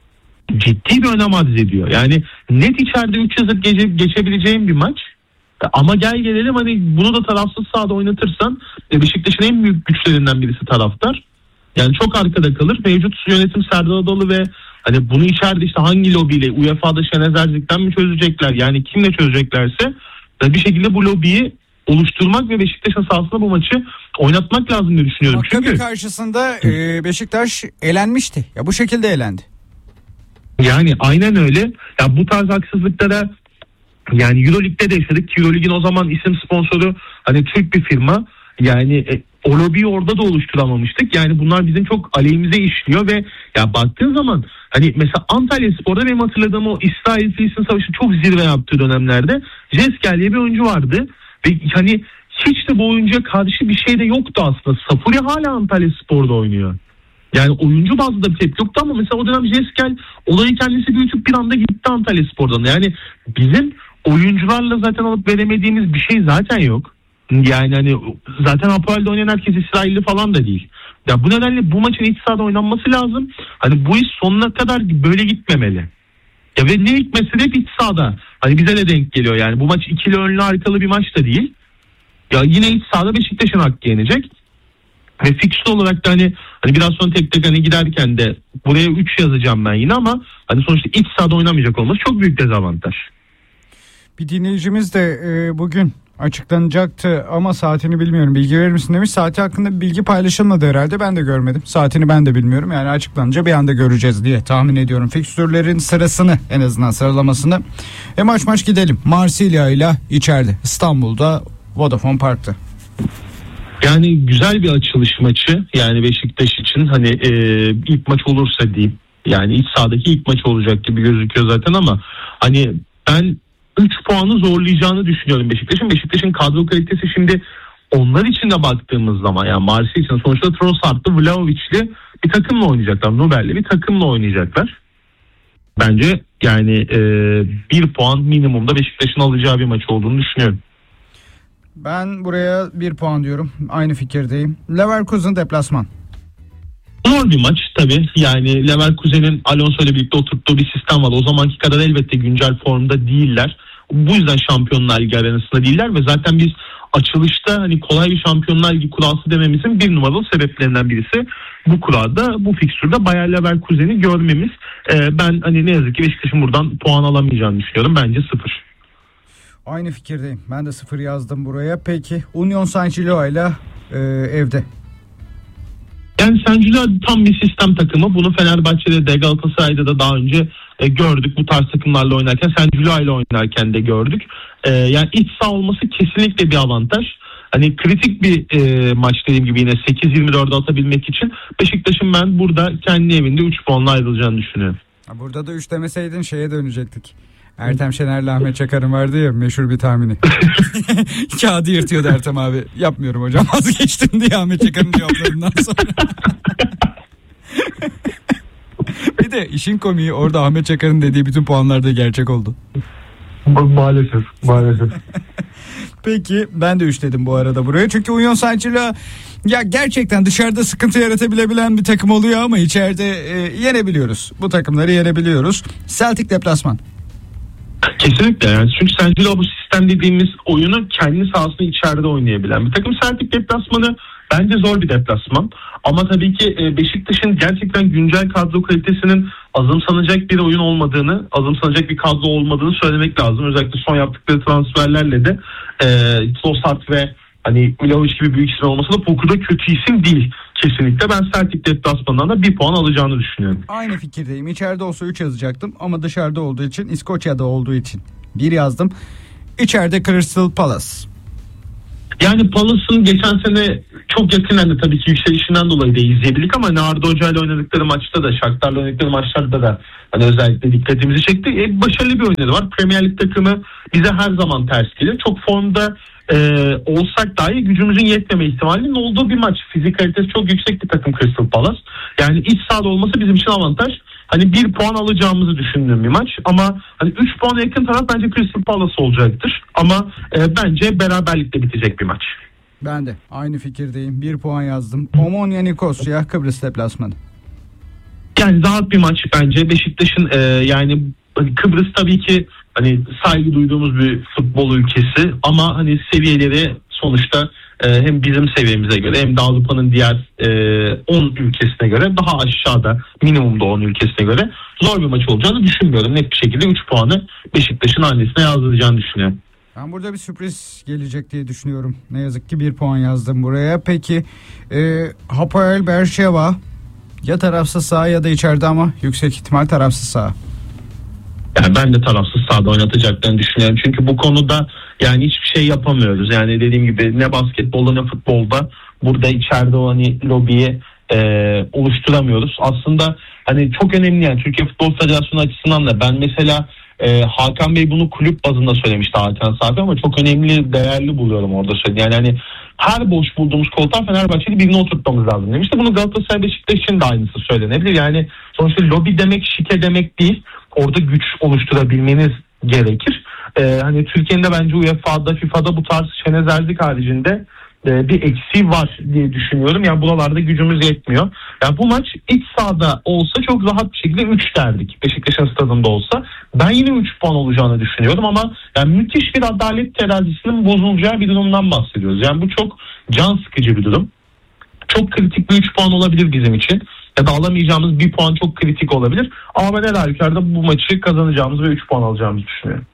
ciddi bir önem arz ediyor. Yani net içeride üç yazıp gece, geçebileceğim bir maç. Ama gel gelelim hani bunu da tarafsız sahada oynatırsan Beşiktaş'ın en büyük güçlerinden birisi taraftar. Yani çok arkada kalır. Mevcut yönetim Serdar Adalı ve hani bunu içeride işte hangi lobiyle U E F A'da Şenez Erzik'ten mi çözecekler? Yani kimle çözeceklerse bir şekilde bu lobiyi oluşturmak ve Beşiktaş'ın sahasında bu maçı oynatmak lazım diye düşünüyorum. Maccabi Çünkü karşısında e, Beşiktaş elenmişti. Ya bu şekilde elendi. yani aynen öyle. Ya bu tarz haksızlıklara yani Euroleague'de de yaşadık. Euroleague'in o zaman isim sponsoru hani Türk bir firma. Yani e, o lobiyi orada da oluşturamamıştık. Yani bunlar bizim çok aleyhimize işliyor ve ya baktığın zaman hani mesela Antalyaspor'da benim hatırladığım o İsrail-Filistin Savaşı çok zirve yaptığı dönemlerde Jeskel diye bir oyuncu vardı. Ve hani hiç de bu oyuncuya karşı bir şey de yoktu aslında. Safuri hala Antalyaspor'da oynuyor. Yani oyuncu bazlı da bir tepki yoktu ama mesela o dönem Jeskel olayı kendisi büyütüp bir anda gitti Antalyaspor'dan. Yani bizim oyuncularla zaten alıp veremediğimiz bir şey zaten yok. Yani hani zaten Hapoel'de oynayan herkes İsrailli falan da değil. Ya bu nedenle bu maçın iç sahada oynanması lazım. Hani bu iş sonuna kadar böyle gitmemeli. Ya ve ne hikmetse de hep iç sahada. Hani bize de denk geliyor yani. Bu maç ikili önlü arkalı bir maç da değil. Ya yine iç sahada Beşiktaş'ın hakkı yenecek. Ve fikstür olarak da hani, hani biraz sonra tek tek hani giderken de buraya üç yazacağım ben yine ama hani sonuçta iç sahada oynamayacak olması çok büyük dezavantaj. Bir dinleyicimiz de e, bugün açıklanacaktı ama saatini bilmiyorum, bilgi verir misin demiş. Saati hakkında bir bilgi paylaşılmadı herhalde, ben de görmedim. Saatini ben de bilmiyorum, yani açıklanınca bir anda göreceğiz diye tahmin ediyorum. Fikstürlerin sırasını, en azından sıralamasını. E maç maç gidelim. Marsilya ile içeride İstanbul'da Vodafone Park'ta. Yani güzel bir açılış maçı yani Beşiktaş için hani e, ilk maç olursa diyeyim. Yani iç sahadaki ilk maç olacak gibi gözüküyor zaten ama hani ben üç puanı zorlayacağını düşünüyorum Beşiktaş'ın. Beşiktaş'ın kadro kalitesi şimdi onlar için de baktığımız zaman yani Marsilya için sonuçta Trossard'lı, Vlahovic'li bir takımla oynayacaklar. Nobel'li bir takımla oynayacaklar. Bence yani e, bir puan minimumda Beşiktaş'ın alacağı bir maç olduğunu düşünüyorum. Ben buraya bir puan diyorum. Aynı fikirdeyim. Leverkusen deplasman. Zor bir maç tabii. Yani Leverkusen'in Alonso ile birlikte oturttuğu bir sistem var. O zamanki kadar elbette güncel formda değiller. Bu yüzden Şampiyonlar Ligi arenasında değiller ve zaten biz açılışta hani kolay bir Şampiyonlar Ligi kurası dememizin bir numaralı sebeplerinden birisi bu kurada, bu fikstürde Bayer Leverkusen'i görmemiz. Ee, ben hani ne yazık ki Beşiktaş'ın buradan puan alamayacağını düşünüyorum. Bence sıfır. Aynı fikirdeyim. Ben de sıfır yazdım buraya. Peki Union Saint-Gilloise ile e, evde. Yani Saint-Gilloise tam bir sistem takımı. Bunu Fenerbahçe'de de Galatasaray'da da daha önce e, gördük. Bu tarz takımlarla oynarken, Saint-Gilloise ile oynarken de gördük. E, yani iç saha olması kesinlikle bir avantaj. Hani kritik bir e, maç dediğim gibi yine sekiz yirmi dörde atabilmek için Beşiktaş'ın ben burada kendi evinde üç puanla ayrılacağını düşünüyorum. Burada da üç demeseydin şeye dönecektik. Ertem Şener'le Ahmet Çakar'ın vardı ya meşhur bir tahmini. Kağıdı yırtıyordu Ertem abi. Yapmıyorum hocam, vazgeçtim diye Ahmet Çakar'ın cevaplarından sonra. Bir de işin komiği orada Ahmet Çakar'ın dediği bütün puanlar da gerçek oldu. Maalesef, maalesef. Peki ben de üç dedim bu arada buraya. Çünkü Union Saint-Gilloise ya gerçekten dışarıda sıkıntı yaratabilebilen bir takım oluyor ama içeride e, yenebiliyoruz. Bu takımları yenebiliyoruz. Celtic deplasman. Kesinlikle yani çünkü Saint-Gilloise bu sistem dediğimiz oyunu kendi sahasında içeride oynayabilen bir takım. Celtic deplasmanı bence zor bir deplasman. Ama tabii ki Beşiktaş'ın gerçekten güncel kadro kalitesinin azımsanacak bir oyun olmadığını, azımsanacak bir kadro olmadığını söylemek lazım. Özellikle son yaptıkları transferlerle de e, Trossard ve hani Vlahovic gibi büyük isim olmasa da Poku'da kötü isim değil kesinlikle. Ben Celtic deplasmanından da bir puan alacağını düşünüyorum. Aynı fikirdeyim. İçeride olsa üç yazacaktım ama dışarıda olduğu için, İskoçya'da olduğu için bir yazdım. İçeride Crystal Palace. Yani Palace'ın geçen sene çok yakından tabii ki yükselişinden dolayı da izleyebildik ama Arda Hoca ile oynadıkları maçta da, Shakhtar'la oynadıkları maçlarda da hani özellikle dikkatimizi çekti. E, başarılı bir oynadı var. Premier Lig takımı bize her zaman ters gelir. Çok formda e, olsak dahi gücümüzün yetmeme ihtimalinin olduğu bir maç. Fizik kalitesi çok yüksek bir takım Crystal Palace. Yani iç sahada olması bizim için avantaj. Hani bir puan alacağımızı düşündüğüm bir maç ama hani üç puana yakın taraf bence Crystal Palace olacaktır. Ama e, bence beraberlikle bitecek bir maç. Ben de aynı fikirdeyim. Bir puan yazdım. Omonia Nikosya, Kıbrıs deplasmanı. Yani rahat bir maç bence. Beşiktaş'ın e, yani hani Kıbrıs tabii ki hani saygı duyduğumuz bir futbol ülkesi ama hani seviyeleri sonuçta e, hem bizim seviyemize göre hem de Avrupa'nın diğer e, on ülkesine göre daha aşağıda, minimumda on ülkesine göre zor bir maç olacağını düşünmüyorum. Net bir şekilde üç puanı Beşiktaş'ın hanesine yazdıracağını düşünüyorum. Ben burada bir sürpriz gelecek diye düşünüyorum. Ne yazık ki bir puan yazdım buraya. Peki e, Hapoel Berşeva ya tarafsız sağ ya da içeride ama yüksek ihtimal tarafsız sağ. Yani ben de tarafsız sahada oynatacaklarını düşünüyorum. Çünkü bu konuda yani hiçbir şey yapamıyoruz. Yani dediğim gibi ne basketbolda ne futbolda burada içeride o hani lobiyi e, oluşturamıyoruz. Aslında hani çok önemli yani Türkiye Futbol Federasyonu açısından da ben mesela e, Hakan Bey bunu kulüp bazında söylemişti Hakan Safi ama çok önemli, değerli buluyorum orada söyledi. Yani hani her boş bulduğumuz koltuğa Fenerbahçe'de birini oturtmamız lazım demişti. Bunu Galatasaray Beşiktaş için de aynısı söylenebilir. Yani sonuçta lobi demek şike demek değil. Orada güç oluşturabilmeniz gerekir. Ee, hani Türkiye'nin de bence U E F A'da, FIFA'da bu tarz çenezerlik haricinde e, bir eksiği var diye düşünüyorum. Yani buralarda gücümüz yetmiyor. Yani bu maç iç sahada olsa çok rahat bir şekilde üç derdik. Beşiktaş'ın stadında olsa. Ben yine üç puan olacağını düşünüyorum ama yani müthiş bir adalet terazisinin bozulacağı bir durumdan bahsediyoruz. Yani bu çok can sıkıcı bir durum. Çok kritik bir üç puan olabilir bizim için. Ya da alamayacağımız bir puan çok kritik olabilir. Ama ben her halükarda bu maçı kazanacağımız ve üç puan alacağımızı düşünüyorum.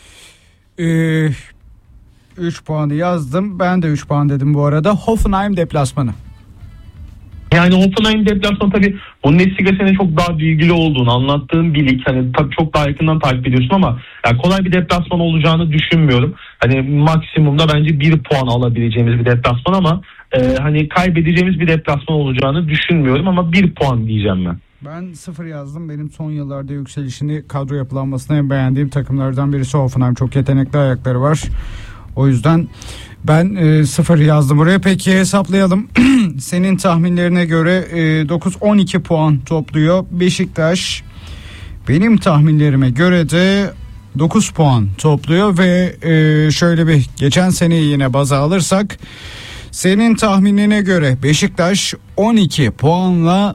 üç puanı yazdım. Ben de üç puan dedim bu arada. Hoffenheim deplasmanı. Yani Hoffenheim deplasmanı tabii Bundesliga senin çok daha bilgili olduğunu anlattığın bir lig. Hani tabii çok daha yakından takip ediyorsun ama yani kolay bir deplasman olacağını düşünmüyorum. Hani maksimumda bence bir puan alabileceğimiz bir deplasman ama e, hani kaybedeceğimiz bir deplasman olacağını düşünmüyorum ama bir puan diyeceğim ben. Ben sıfır yazdım. Benim son yıllarda yükselişini, kadro yapılanmasını en beğendiğim takımlardan birisi Hoffenheim. Çok yetenekli ayakları var. O yüzden ben e, sıfır yazdım buraya. Peki hesaplayalım. Senin tahminlerine göre e, dokuz on iki puan topluyor Beşiktaş. Benim tahminlerime göre de dokuz puan topluyor ve e, şöyle bir geçen seneyi yine baza alırsak senin tahminine göre Beşiktaş on iki puanla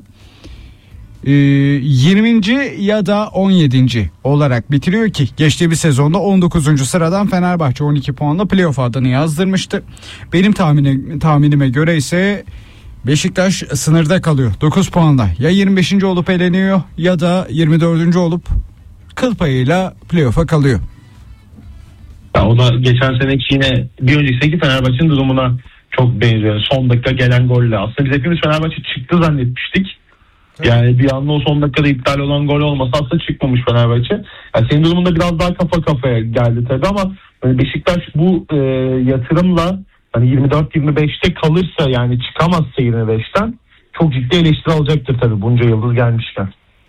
yirminci ya da on yedinci olarak bitiriyor ki geçtiğimiz sezonda on dokuzuncu sıradan Fenerbahçe on iki puanla playoff adını yazdırmıştı. Benim tahmine, tahminime göre ise Beşiktaş sınırda kalıyor dokuz puanla. Ya yirmi beşinci olup eleniyor ya da yirmi dördüncü olup kıl payıyla playoff'a kalıyor. Ya o da geçen seneki yine bir önceki Fenerbahçe'nin durumuna çok benziyor. Son dakika gelen golle. Aslında biz hepimiz Fenerbahçe çıktı zannetmiştik. Yani bir anda o son dakikada iptal olan gol olmasa aslında çıkmamış Fenerbahçe. Yani senin durumunda biraz daha kafa kafaya geldi tabii ama Beşiktaş bu e, yatırımla hani yirmi dört yirmi beşte kalırsa yani çıkamazsa yirmi beşten çok ciddi eleştiri alacaktır tabii bunca yıldız gelmişken.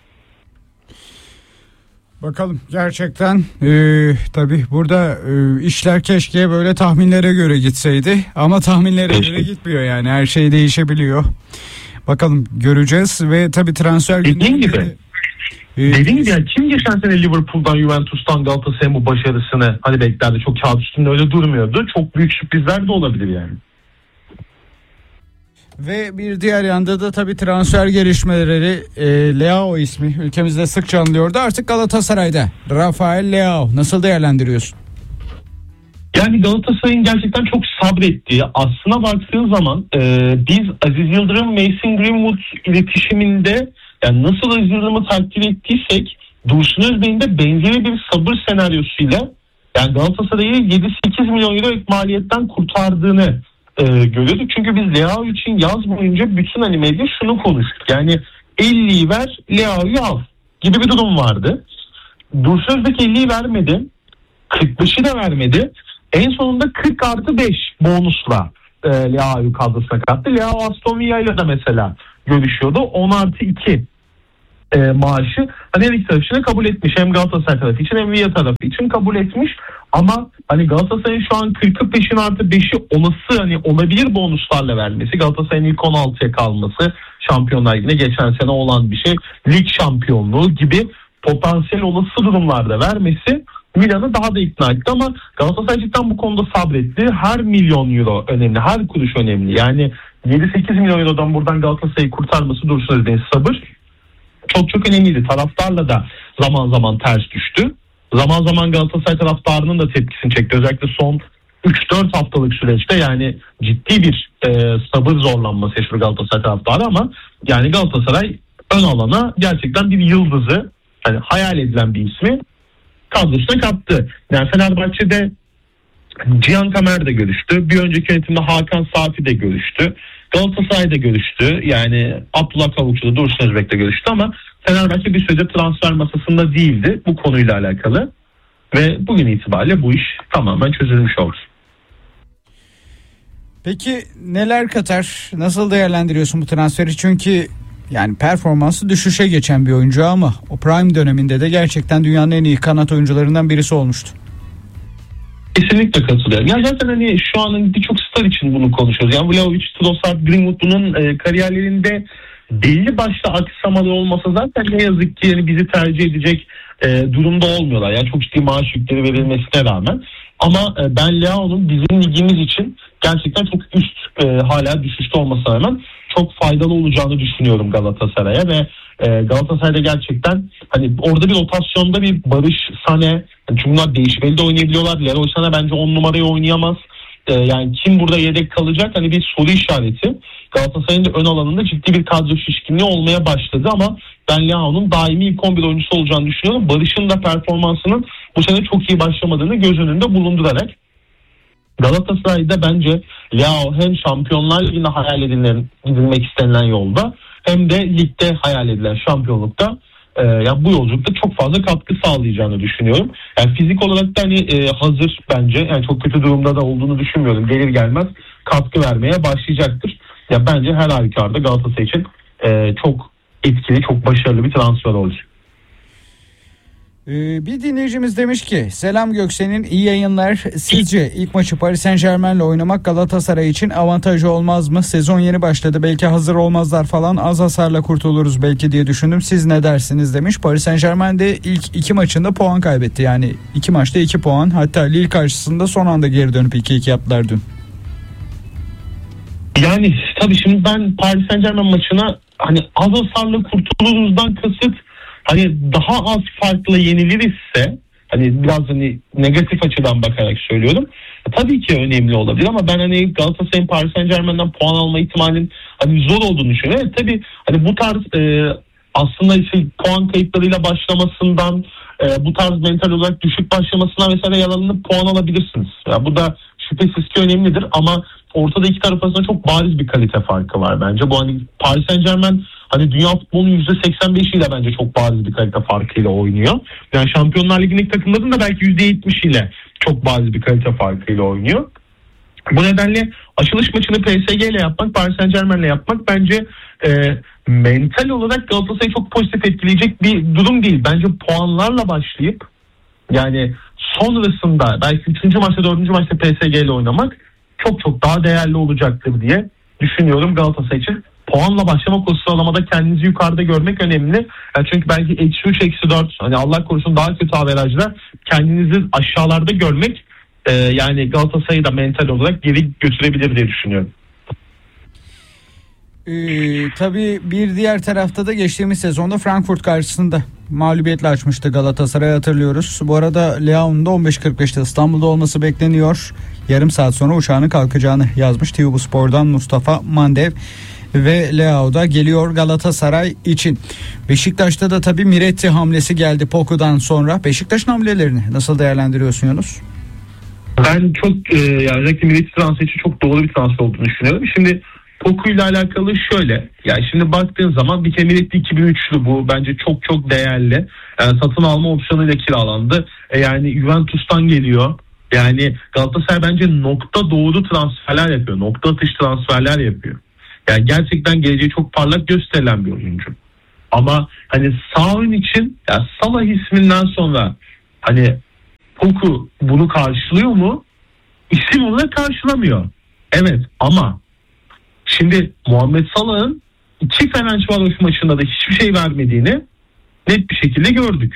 Bakalım gerçekten e, tabii burada e, işler keşke böyle tahminlere göre gitseydi ama tahminlere keşke göre gitmiyor yani her şey değişebiliyor. Bakalım göreceğiz ve tabii transfer dediğin gibi e, dediğin gibi yani kim geçen sene Liverpool'dan, Juventus'tan, Galatasaray'ın bu başarısını hani beklerdi, çok kağıt üstünde öyle durmuyordu. Çok büyük sürprizler de olabilir yani. Ve bir diğer yanda da tabii transfer gelişmeleri e, Leao ismi ülkemizde sıkça anılıyordu. Artık Galatasaray'da Rafael Leao nasıl değerlendiriyorsun? Yani Galatasaray'ın gerçekten çok sabrettiği, aslına baktığın zaman e, biz Aziz Yıldırım, Mason Greenwood iletişiminde yani nasıl Aziz Yıldırım'ı takdir ettiysek Dursun Özbey'in de benzeri bir sabır senaryosuyla yani Galatasaray'ı yedi sekiz milyon euro maliyetten kurtardığını e, görüyorduk. Çünkü biz Leao için yaz boyunca bütün hani medya şunu konuştuk. Yani elliyi ver, Leao'yu al gibi bir durum vardı. Dursun Özbek elliyi vermedi. kırk beşi de vermedi. En sonunda kırk artı beş bonusla e, Leao'yu kadrosuna kattı. Leao Aston Villa ile de mesela görüşüyordu. on artı iki e, maaşı hani her iki taraf için kabul etmiş. Hem Galatasaray tarafı için hem Villa tarafı için kabul etmiş. Ama hani Galatasaray'ın şu an kırk beşin artı beşi olası hani olabilir bonuslarla vermesi, Galatasaray'ın ilk on altıya kalması, Şampiyonlar Ligi'ne geçen sene olan bir şey, lig şampiyonluğu gibi potansiyel olası durumlarda vermesi Milan'ı daha da ikna etti. Ama Galatasaray cidden bu konuda sabretti. Her milyon euro önemli, her kuruş önemli. Yani yedi sekiz milyon eurodan buradan Galatasaray'ı kurtarması Dursun Özbek'in sabır çok çok önemliydi. Taraftarla da zaman zaman ters düştü. Zaman zaman Galatasaray taraftarının da tepkisini çekti. Özellikle son üç dört haftalık süreçte yani ciddi bir e, sabır zorlanması yaşıyor Galatasaray taraftarı ama yani Galatasaray ön alana gerçekten bir yıldızı, yani hayal edilen bir ismi kadrosuna kattı. Yani Fenerbahçe'de Cihan Kamer de görüştü. Bir önceki yönetimde Hakan Safi de görüştü. Galatasaray'da görüştü. Yani Abdullah Kavukçu da Dursun Özbek de görüştü ama Fenerbahçe bir süredir transfer masasında değildi bu konuyla alakalı. Ve bugün itibariyle bu iş tamamen çözülmüş oldu. Peki neler katar? Nasıl değerlendiriyorsun bu transferi? Çünkü yani performansı düşüşe geçen bir oyuncu ama o prime döneminde de gerçekten dünyanın en iyi kanat oyuncularından birisi olmuştu. Kesinlikle katılıyorum. Ya zaten hani şu an birçok star için bunu konuşuyoruz. Yani Vlahovic, Trossard, Greenwood bunun e, kariyerlerinde belli başlı aksamalar olmasa zaten ne yazık ki yani bizi tercih edecek e, durumda olmuyorlar. Yani çok ciddi maaş yükleri verilmesine rağmen. Ama e, ben Leao'nun bizim ligimiz için gerçekten çok üst e, hala düşüşte olmasına rağmen çok faydalı olacağını düşünüyorum Galatasaray'a ve e, Galatasaray'da gerçekten hani orada bir rotasyonda bir Barış, Sané, yani çünkü bunlar değişmeli de oynayabiliyorlar. Leroy Sané bence on numarayı oynayamaz. E, yani kim burada yedek kalacak hani bir soru işareti. Galatasaray'ın da ön alanında ciddi bir kadro şişkinliği olmaya başladı ama ben Leao'nun daimi ilk on bir oyuncusu olacağını düşünüyorum. Barış'ın da performansının bu sene çok iyi başlamadığını göz önünde bulundurarak Galatasaray'da bence Leao hem Şampiyonlar Ligi'nde hayal edilen, gidilmek istenilen yolda hem de ligde hayal edilen şampiyonlukta e, yani bu yolculukta çok fazla katkı sağlayacağını düşünüyorum. Yani fizik olarak da hani e, hazır bence. Yani çok kötü durumda da olduğunu düşünmüyorum. Gelir gelmez katkı vermeye başlayacaktır. Ya bence her halükarda Galatasaray için e, çok etkili, çok başarılı bir transfer olacak. Ee, bir dinleyicimiz demiş ki selam Göksen'in iyi yayınlar. Sizce ilk maçı Paris Saint Germain'le oynamak Galatasaray için avantajı olmaz mı? Sezon yeni başladı, belki hazır olmazlar falan, az hasarla kurtuluruz belki diye düşündüm. Siz ne dersiniz demiş. Paris Saint Germain de ilk iki maçında puan kaybetti. Yani iki maçta iki puan. Hatta Lille karşısında son anda geri dönüp iki iki yaptılar dün. Yani tabii şimdi ben Paris Saint Germain maçına hani az hasarla kurtuluruzdan kasıt hani daha az farklı yenilir hani biraz hani negatif açıdan bakarak söylüyorum. E, tabii ki önemli olabilir ama ben hani Galatasaray'ın Paris Saint Germain'den puan alma ihtimalinin hani zor olduğunu düşünüyorum. Evet, tabii hani bu tarz e, aslında işte puan kayıplarıyla başlamasından e, bu tarz mental olarak düşük başlamasından mesela yalanını puan alabilirsiniz. Yani bu da şüphesiz ki önemlidir ama ortada iki taraf arasında çok bariz bir kalite farkı var bence. Bu hani Paris Saint Germain hani dünya futbolunun yüzde seksen beşiyle bence çok bariz bir kalite farkıyla oynuyor. Yani Şampiyonlar Ligi'ndeki takımların da belki yüzde yetmişiyle çok bariz bir kalite farkıyla oynuyor. Bu nedenle açılış maçını P S G ile yapmak, Paris Saint Germain ile yapmak bence e, mental olarak Galatasaray'ı çok pozitif etkileyecek bir durum değil. Bence puanlarla başlayıp yani sonrasında belki üçüncü maçta dördüncü maçta P S G ile oynamak çok çok daha değerli olacaktır diye düşünüyorum Galatasaray için. Puanla başlamak, o sıralamada kendinizi yukarıda görmek önemli. Yani çünkü belki eksi üç, eksi dört hani Allah korusun daha kötü averajla kendinizi aşağılarda görmek e, yani Galatasaray'ı da mental olarak geri götürebilir diye düşünüyorum. Ee, tabii bir diğer tarafta da geçtiğimiz sezonda Frankfurt karşısında mağlubiyetle açmıştı Galatasaray, hatırlıyoruz. Bu arada Leao'nun da on beş kırk beşte İstanbul'da olması bekleniyor. Yarım saat sonra uçağının kalkacağını yazmış T V Bu Spor'dan Mustafa Mandev. Ve Leao da geliyor Galatasaray için. Beşiktaş'ta da tabii Miretti hamlesi geldi Poku'dan sonra. Beşiktaş'ın hamlelerini nasıl değerlendiriyorsun Yunus? Ben çok e, yani özellikle milli transfer için çok doğru bir transfer olduğunu düşünüyorum. Şimdi Poku ile alakalı şöyle. Yani şimdi baktığın zaman bir kere milli iki bin üçlü bu. Bence çok çok değerli. Yani satın alma opsiyonuyla kiralandı. E yani Juventus'tan geliyor. Yani Galatasaray bence nokta doğru transferler yapıyor. Nokta atış transferler yapıyor. Yani gerçekten geleceği çok parlak gösterilen bir oyuncu. Ama hani sağ ön için ya Salah isminden sonra hani Poku bunu karşılıyor mu? İsim olarak karşılamıyor. Evet ama şimdi Muhammed Salah'ın iki Fenerbahçe maçında da hiçbir şey vermediğini net bir şekilde gördük.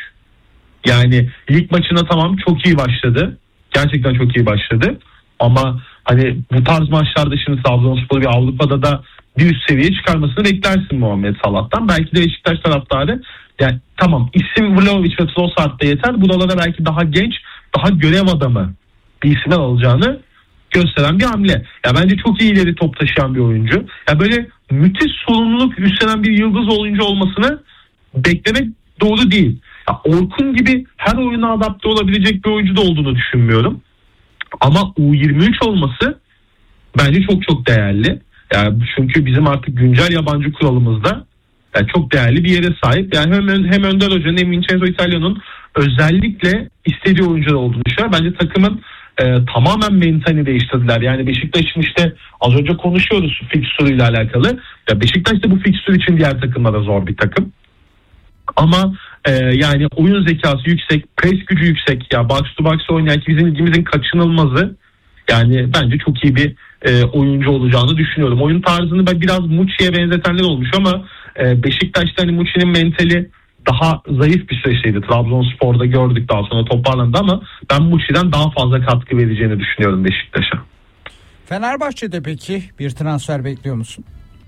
Yani lig maçında tamam çok iyi başladı. Gerçekten çok iyi başladı. Ama hani bu tarz maçlarda şimdi Trabzonspor'u bir Avrupa'da da bir üst seviyeye çıkarmasını beklersin Muhammed Salah'tan. Belki de Beşiktaş taraftarı yani tamam isim Vlahovic ve Trossard da yeter. Buralara belki daha genç, daha görev adamı bir isimler alacağını gösteren bir hamle. Ya bence çok iyi ileri top taşıyan bir oyuncu. Ya böyle müthiş sorumluluk üstlenen bir yıldız oyuncu olmasını beklemek doğru değil. Ya Orkun gibi her oyuna adapte olabilecek bir oyuncu da olduğunu düşünmüyorum. Ama U yirmi üç olması bence çok çok değerli. Yani çünkü bizim artık güncel yabancı kuralımızda yani çok değerli bir yere sahip. Yani hem, hem Önder Hoca'nın hem Vincenzo Italiano'nun özellikle istediği oyuncular olduğunu düşünüyorum. Bence takımın e, tamamen mentalini değiştirdiler. Yani Beşiktaş'ın işte az önce konuşuyoruz fikstürü ile alakalı. Ya Beşiktaş da bu fikstür için diğer takımlara zor bir takım. Ama e, yani oyun zekası yüksek, pres gücü yüksek. Ya box to box oynayan ki bizim ligimizin kaçınılmazı. Yani bence çok iyi bir e, oyuncu olacağını düşünüyorum. Oyun tarzını ben biraz Muçi'ye benzetenler olmuş ama e, Beşiktaş'ta hani Muçi'nin mentali daha zayıf bir süreçteydi. Trabzonspor'da gördük, daha sonra toparlandı ama ben Muçi'den daha fazla katkı vereceğini düşünüyorum Beşiktaş'a. Fenerbahçe'de peki bir transfer bekliyor musun?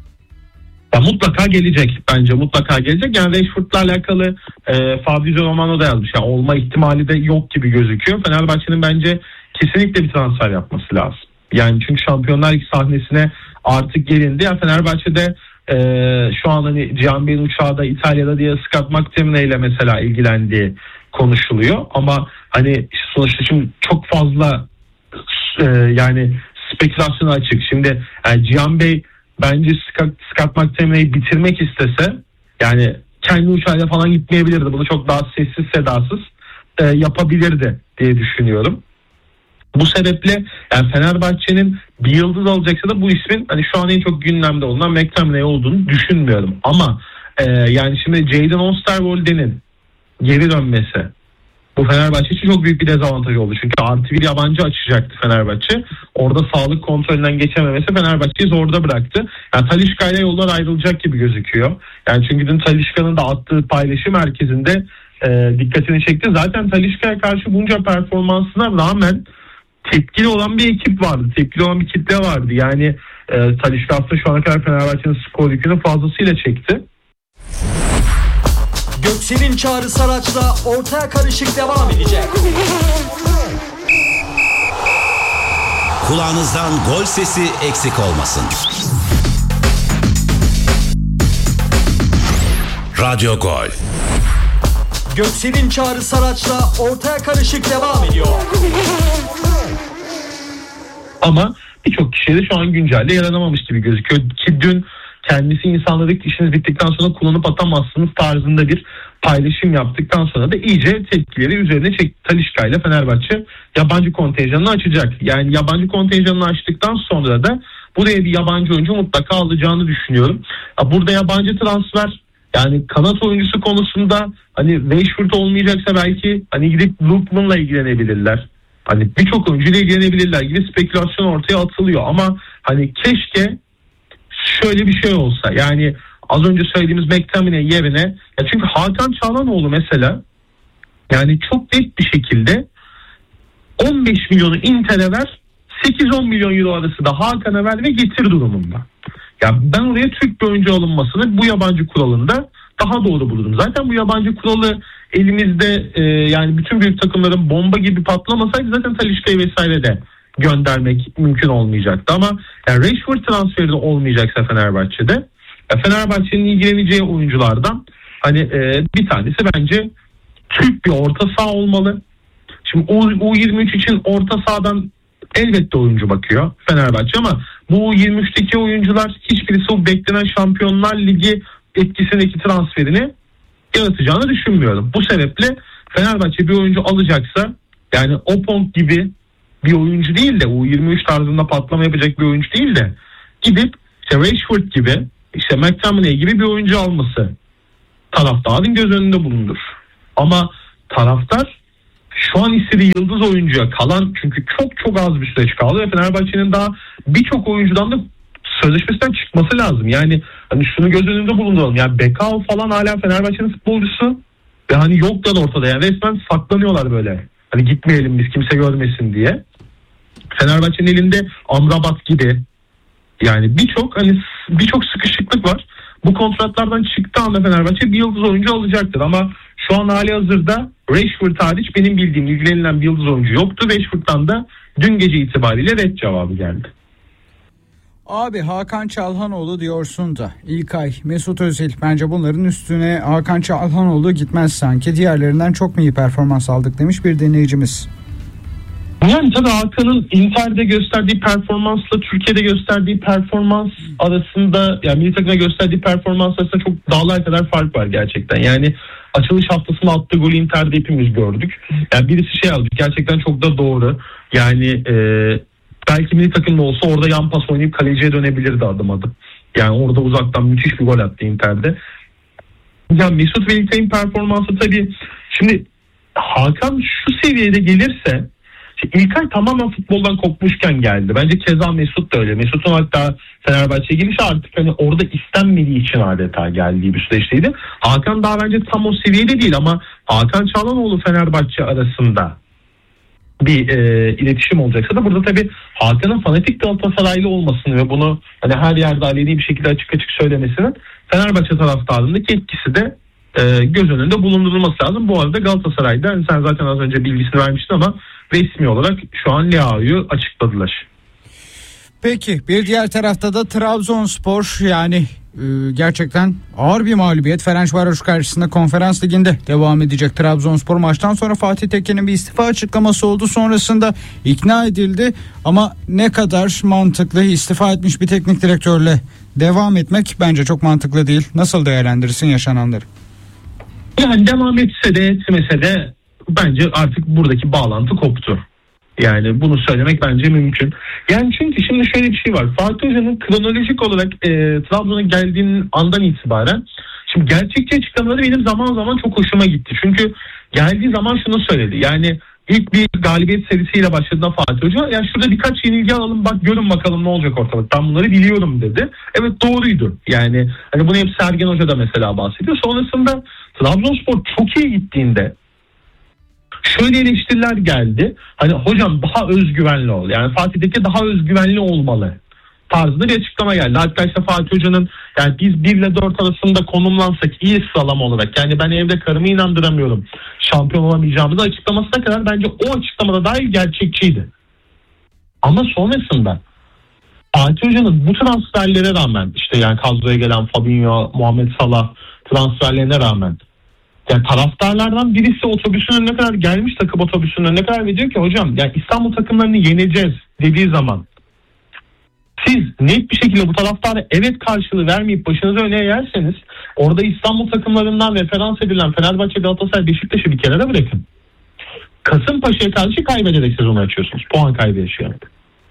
Ya mutlaka gelecek bence mutlaka gelecek. Yani Rashford'la alakalı e, Fabrizio Romano da yazmış. Yani olma ihtimali de yok gibi gözüküyor. Fenerbahçe'nin bence kesinlikle bir transfer yapması lazım. Yani çünkü Şampiyonlar Ligi sahnesine artık gelindi. Yani Fenerbahçe'de e, şu an hani Cihan Bey'in uçağı da İtalya'da diye Scott McTominay ile mesela ilgilendiği konuşuluyor. Ama hani sonuçta şimdi çok fazla e, yani spekülasyona açık. Şimdi yani Cihan Bey bence Scott, Scott McTominay'i bitirmek istese yani kendi uçağıyla falan gitmeyebilirdi. Bunu çok daha sessiz sedasız e, yapabilirdi diye düşünüyorum. Bu sebeple yani Fenerbahçe'nin bir yıldız alacaksa da bu ismin hani şu an en çok gündemde olan McTominay olduğunu düşünmüyorum. Ama e, yani şimdi Jadon Oosterwolde'nin geri dönmesi bu Fenerbahçe için çok büyük bir dezavantaj oldu. Çünkü artı bir yabancı açacaktı Fenerbahçe. Orada sağlık kontrolünden geçememesi Fenerbahçe'yi zorda bıraktı. Yani Talisca ile yollar ayrılacak gibi gözüküyor. Yani çünkü dün Talisca'nın da attığı paylaşım merkezinde e, dikkatini çekti. Zaten Talisca'ya karşı bunca performansına rağmen tepkili olan bir ekip vardı. Tepkili olan bir kitle vardı. Yani e, Talisca hafta şu ana kadar Fenerbahçe'nin skor yükünü fazlasıyla çekti. Göksel'in Çağrı Saraç'la ortaya karışık devam edecek. Kulağınızdan gol sesi eksik olmasın. Radyo Gol. Göksel'in Çağrı Saraç'la ortaya karışık devam ediyor. Ama birçok kişiye de şu an güncelde yaranamamış gibi gözüküyor. Ki dün kendisi insanları işiniz bittikten sonra kullanıp atamazsınız tarzında bir paylaşım yaptıktan sonra da iyice tepkileri üzerine çekti. Talisca ile Fenerbahçe yabancı kontenjanını açacak. Yani yabancı kontenjanını açtıktan sonra da buraya bir yabancı oyuncu mutlaka alacağını düşünüyorum. Burada yabancı transfer yani kanat oyuncusu konusunda hani Rashford olmayacaksa belki hani gidip Lookman'la ilgilenebilirler. Hani birçok oyuncuyla ilgilenebilirler gibi spekülasyon ortaya atılıyor ama hani keşke şöyle bir şey olsa. Yani az önce söylediğimiz McTominay yerine ya çünkü Hakan Çalhanoğlu mesela yani çok net bir şekilde on beş milyonu Inter'e ver, sekiz on milyon euro arası da Hakan'a ver ve getir durumunda. Ya ben oraya Türk bir oyuncu alınmasını bu yabancı kuralında daha doğru bulurum. Zaten bu yabancı kuralı elimizde e, yani bütün büyük takımların bomba gibi patlamasaydı zaten Talisca'yı vesaire de göndermek mümkün olmayacaktı. Ama yani Rashford transferi de olmayacaksa Fenerbahçe'de ya Fenerbahçe'nin ilgileneceği oyunculardan hani e, bir tanesi bence Türk bir orta saha olmalı. Şimdi U yirmi üç için orta sahadan elbette oyuncu bakıyor Fenerbahçe ama bu U yirmi üçteki oyuncular hiçbirisi o beklenen Şampiyonlar Ligi etkisindeki transferini yaratacağını düşünmüyorum. Bu sebeple Fenerbahçe bir oyuncu alacaksa yani Opong gibi bir oyuncu değil de U yirmi üç tarzında patlama yapacak bir oyuncu değil de gidip işte Rashford gibi işte McTominay gibi bir oyuncu alması taraftarın göz önünde bulundur. Ama taraftar şu an istediği yıldız oyuncuya kalan çünkü çok çok az bir süreç kaldı ve Fenerbahçe'nin daha birçok oyuncudan da sözleşmesinden çıkması lazım. Yani hani şunu göz önünde bulunduralım. Yani Bekao falan hala Fenerbahçe'nin futbolcusu ve hani yoklar ortada. Yani resmen saklanıyorlar böyle. Hani gitmeyelim biz kimse görmesin diye. Fenerbahçe'nin elinde Amrabat gibi yani birçok hani birçok sıkışıklık var. Bu kontratlardan çıktığı anda Fenerbahçe bir yıldız oyuncu alacaktır ama şu an hali hazırda Rashford hariç benim bildiğim ilgilenilen bir yıldız oyuncu yoktu. Rashford'dan da dün gece itibariyle red cevabı geldi. Abi Hakan Çalhanoğlu diyorsun da İlkay, Mesut Özil bence bunların üstüne Hakan Çalhanoğlu gitmez sanki. Diğerlerinden çok mu iyi performans aldık demiş bir dinleyicimiz. Yani tabii Hakan'ın Inter'de gösterdiği performansla Türkiye'de gösterdiği performans arasında yani milli takımda gösterdiği performans arasında çok dağlar kadar fark var gerçekten. Yani açılış haftasında attığı golü Inter'de hepimiz gördük. Yani birisi şey aldı gerçekten çok da doğru. Yani e, belki milli takımda olsa orada yan pas oynayıp kaleciye dönebilirdi adım adım. Yani orada uzaktan müthiş bir gol attı Inter'de. Yani Mesut ve İlkay'ın performansı tabii şimdi Hakan şu seviyede gelirse İlkay tamamen futboldan kopmuşken geldi. Bence keza Mesut da öyle. Mesut'un hatta Fenerbahçe'ye gelişi artık hani orada istenmediği için adeta geldiği bir süreçteydi. Hakan daha bence tam o seviyede değil ama Hakan Çalhanoğlu Fenerbahçe arasında bir e, iletişim olacaksa da burada tabii Hakan'ın fanatik Galatasaraylı olmasını ve bunu hani her yerde aleni bir şekilde açık açık söylemesinin Fenerbahçe taraftarındaki etkisi de e, göz önünde bulundurulması lazım. Bu arada Galatasaray'da hani sen zaten az önce bilgisini vermiştin ama resmi olarak şu an Leao'yu açıkladılar. Peki bir diğer tarafta da Trabzonspor yani e, gerçekten ağır bir mağlubiyet. Ferencvaroş karşısında Konferans Ligi'nde devam edecek Trabzonspor. Maçtan sonra Fatih Tekke'nin bir istifa açıklaması oldu. Sonrasında ikna edildi ama ne kadar mantıklı istifa etmiş bir teknik direktörle devam etmek bence çok mantıklı değil. Nasıl değerlendirirsin yaşananları? Yani devam etse de etmese de bence artık buradaki bağlantı koptu. Yani bunu söylemek bence mümkün. Yani çünkü şimdi şöyle bir şey var. Fatih Hoca'nın kronolojik olarak e, Trabzon'a geldiğinin andan itibaren şimdi gerçekçi açıklamaları benim zaman zaman çok hoşuma gitti. Çünkü geldiği zaman şunu söyledi. Yani ilk bir galibiyet serisiyle başladığında Fatih Hoca ya şurada birkaç yenilgi alalım bak görün bakalım ne olacak ortalık. Ben bunları biliyorum dedi. Evet doğruydu. Yani hani bunu hep Sergen Hoca da mesela bahsediyor. Sonrasında Trabzonspor çok iyi gittiğinde şöyle eleştiriler geldi. Hani hocam daha özgüvenli ol. Yani Fatih'teki daha özgüvenli olmalı tarzında bir açıklama geldi. Hatta işte Fatih Hoca'nın yani biz bir ile dört arasında konumlansak iyi sıralama olarak yani ben evde karımı inandıramıyorum şampiyon olamayacağımızı açıklamasına kadar bence o açıklamada dahi gerçekçiydi. Ama sonrasında Fatih Hoca'nın bu transferlere rağmen işte yani kadroya gelen Fabinho, Muhammed Salah transferlerine rağmen yani taraftarlardan birisi otobüsün önüne kadar gelmiş takım otobüsünün önüne kadar ve diyor ki hocam yani İstanbul takımlarını yeneceğiz dediği zaman siz net bir şekilde bu taraftara evet karşılığı vermeyip başınızı öne eğerseniz orada İstanbul takımlarından referans edilen Fenerbahçe, Galatasaray, Beşiktaş'ı bir kenara bırakın. Kasımpaşa'ya karşı kaybederek sezonu açıyorsunuz. Puan kaybı yaşayarak.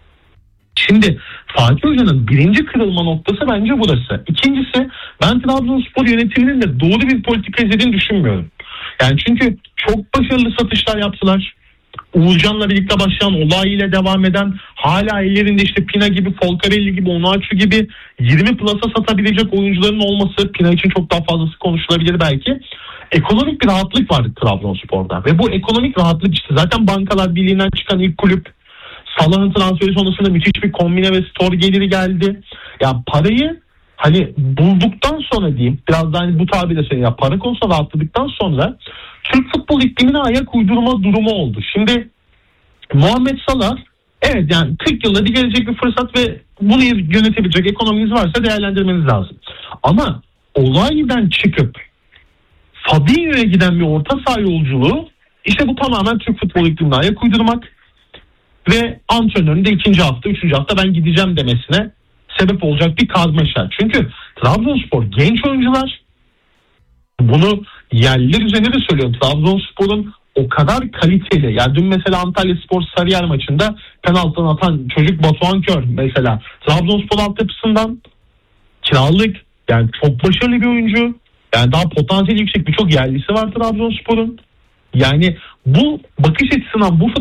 Şimdi Fatih Hoca'nın birinci kırılma noktası bence burası. İkincisi ben Trabzonspor yönetiminin de doğru bir politika izlediğini düşünmüyorum. Yani çünkü çok başarılı satışlar yaptılar. Uğurcan'la birlikte başlayan olay ile devam eden hala ellerinde işte Pina gibi, Folcarelli gibi, Onaçu gibi yirmi plasa satabilecek oyuncuların olması Pina için çok daha fazlası konuşulabilir belki. Ekonomik bir rahatlık vardı Trabzonspor'da ve bu ekonomik rahatlık işte zaten Bankalar Birliği'nden çıkan ilk kulüp. Salah'ın transferi sonrasında müthiş bir kombine ve store geliri geldi. Ya parayı hani bulduktan sonra diyeyim biraz daha hani bu tabirle söyleyeyim ya para konusunda rahatladıktan sonra Türk futbol iklimine ayak uydurma durumu oldu. Şimdi Muhammed Salah evet yani kırk yılda bir gelecek bir fırsat ve bunu yönetebilecek ekonominiz varsa değerlendirmeniz lazım. Ama olaydan çıkıp Fabinho'ya giden bir orta saha yolculuğu İşte bu tamamen Türk futbol iklimine ayak uydurmak ve antrenörün de ikinci hafta, üçüncü hafta ben gideceğim demesine sebep olacak bir karmaşa. Çünkü Trabzonspor genç oyuncular, bunu yerliler üzerine de söylüyorum. Trabzonspor'un o kadar kaliteli. Yani dün mesela Antalyaspor Sarıyer maçında penaltıdan atan çocuk Batuhan Kör mesela. Trabzonspor altyapısından kiralık. Yani çok başarılı bir oyuncu. Yani daha potansiyeli yüksek birçok yerlisi var Trabzonspor'un. Yani bu bakış açısından bu